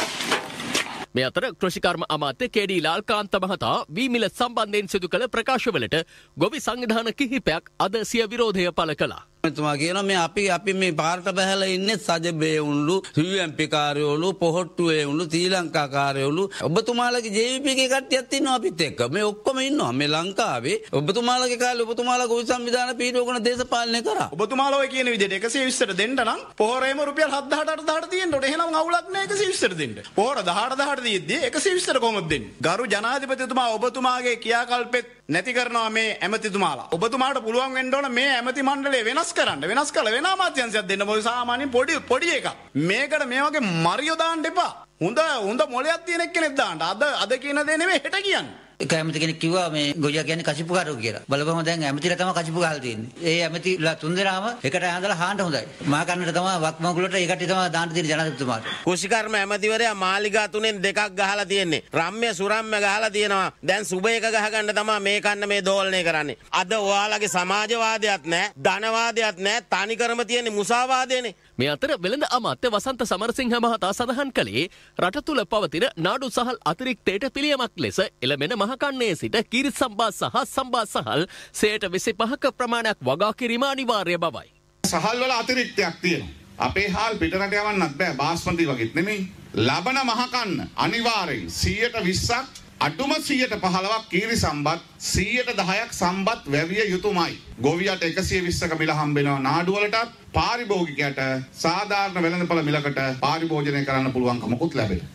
මේ අතර කෘෂිකර්ම අමාත්‍ය කේඩී ලාල්කාන්ත මහතා වී මිල සම්බන්ධයෙන් සිදු කළ ප්‍රකාශවලට ගොවි සංවිධාන කිහිපයක් අද සිය විරෝධය පළ කළා. තුමා කියනවා මේ අපි අපි මේ පාරට බහැලා ඉන්නේ සජබේ උන්ලු you M P කාර්යවලු පොහොට්ටුවේ උන්ලු Sri Lanka කාර්යවලු ඔබතුමාලගේ J V P ගේ කට්ටියත් ඉන්නවා අපිත් එක්ක මේ ඔක්කොම ඉන්නවා මේ ලංකාවේ ඔබතුමාලගේ කාලේ ඔබතුමාලා ගොවි සංවිධාන පීඩෝකන දේශපාලනය කරා ඔබතුමාලා ඔය කියන විදිහට එකසිය විස්සට දෙන්න නම් පොහොරේම රුපියල් හත්දාහට අටදාහට තියෙන්න ඕනේ එහෙනම් අවුලක් නෑ එකසිය විස්සට දෙන්න පොහොර දහඅට දහඅට දීද්දී එකසිය විස්සට කොහොමද දෙන්නේ ගරු ජනාධිපතිතුමා ඔබතුමාගේ ක්‍රියාකල්පෙත් නැති කරනවා මේ ඇමතිතුමාලා ඔබතුමාට පුළුවන් වෙන්න ඕන මේ ඇමති මණ්ඩලය වෙනස් කරන්න වෙනස් කළ වෙන අමාත්‍යංශයක් දෙන්න මොකද සාමාන්‍යයෙන් පොඩි පොඩි එකක් මේකට මේ වගේ මරියෝ දාන්න එපා හොඳ හොඳ මොලයක් තියෙන එක්කෙනෙක් දාන්න අද අද කියන දේ නෙමෙයි හෙට කියන්නේ එක ඇමති කෙනෙක් කිව්වා මේ ගොයියා කියන්නේ කසිප්පුකාරෝ කියලා. බලපුවම දැන් ඇමතිලා තමයි කසිප්පු ගහලා තියෙන්නේ. ඒ ඇමතිලා තුන්දෙනාම එකට ඇඳලා හාන්න හොඳයි. මහා කන්නට තමයි වක්මංගුලට ඒ කට්ටිය තමයි දාන්න තියෙන ජනාධිපතිතුමාට. කුෂිකර්ම ඇමතිවරයා මාලිගා තුනෙන් දෙකක් ගහලා තියෙන්නේ. රම්ම්‍ය සුරම්ම්‍ය ගහලා තියෙනවා. දැන් සුබ එක ගහ ගන්න තමයි මේ කන්න මේ දෝලණය කරන්නේ. අද ඔයාලගේ සමාජවාදයක් නැහැ, ධනවාදයක් නැහැ, තනිකරම තියෙන්නේ මුසාවාදයනේ. මේ අතර වෙළඳ අමාත්‍ය වසන්ත සමරසිංහ මහතා සඳහන් කළේ රට තුළ පවතින නාඩු සහල් අතිරික්තයට පිළියමක් ලෙස එළඹෙන මහකන්නේ සිට කිරි සම්බා සහ සම්බා සහල් සයට විසිපහක ප්‍රමාණයක් වගා කිරීම අනිවාර්ය බවයි. සහල් වල අතිරික්තයක් තියෙනවා. අපේ හාල් පිටරට යවන්නත් බෑ බාස්මති වගේත් නෙමෙයි. ලබන මහකන්න අනිවාර්යෙන් සීයට විස්සක් අඩුම සියයට පහළොවක් කීරි සම්බත් සියයට දහයක් සම්බත් වැවිය යුතුමයි. ගොවියට එකසිය විස්සක මිල හම්බ වෙනවා නාඩුවලටත් පාරිභෝගිකයට සාධාරණ වෙළඳපොළ මිලකට පාරිභෝජනය කරන්න පුළුවන්කමකුත් ලැබෙනවා.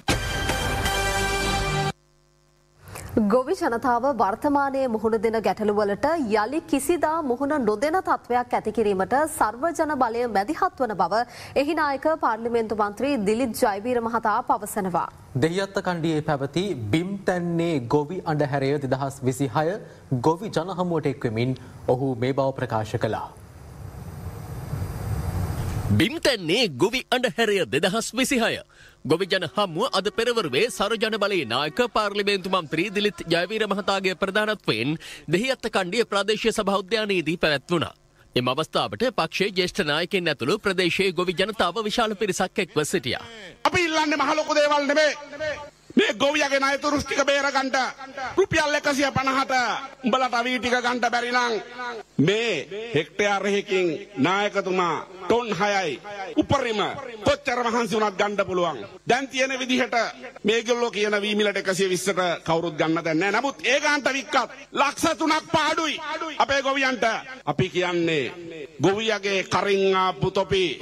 ගොවි ජනතාව වර්තමානයේ මුහුණ දෙන ගැටලුවලට යලි කිසිදා මුහුණ නොදෙන තත්ත්වයක් ඇති කිරීමට සර්වජන බලය මැදිහත් වන බව එහි නායක පාර්ලිමේන්තු මන්ත්‍රී දිලිත් ජයවීර මහතා පවසනවා. දෙහිඅත්ත කණ්ඩියේ පැවති බිම්තැන්නේ ගොවි අඬහැරය දෙදහස් විසිහය ගොවි ජනහමුවට එක්වෙමින් ඔහු මේ බව ප්‍රකාශ කළා. බිම්තැන්නේ ගොවි අඬහැරය දෙදහස් විසිහය ගොවිජන හමුව අද පෙරවරුවේ සරජන බලයේ නායක පාර්ලිමේන්තු මන්ත්‍රී දිලිත් ජයවීර මහතාගේ ප්‍රධානත්වයෙන් දෙහිඅත්ත කණ්ඩිය ප්‍රාදේශීය සභා උද්‍යානයේදී පැවැත්වුණා. එම අවස්ථාවට පක්ෂයේ ජ්‍යෙෂ්ඨ නායකයින් ඇතුළු ප්‍රදේශයේ ගොවි ජනතාව විශාල පිරිසක් එක්ව සිටියා. අපි ඉල්ලන්නේ මහ ලොකු දේවල් නෙමෙයි. මේ ගොවියගේ ණයතුරු ටික බේරගන්න රුපියල් එකසිය පනහට උඹලට අවී ටික ගන්න බැරි නම් මේ හෙක්ටයාරයකින් නායකතුමා ටොන් හයයි උපරිම කොච්චර මහන්සි වුණත් ගන්න පුළුවන්. දැන් තියෙන විදිහට මේගොල්ලෝ කියන වී මිලට එකසිය විස්සට කවුරුත් ගන්න දැන් නැහැ. නමුත් ඒ ගාන්ට වික්කත් ලක්ෂ තුනක් පාඩුයි අපේ ගොවියන්ට. අපි කියන්නේ ගොවියගේ කරින් ආපු තොපි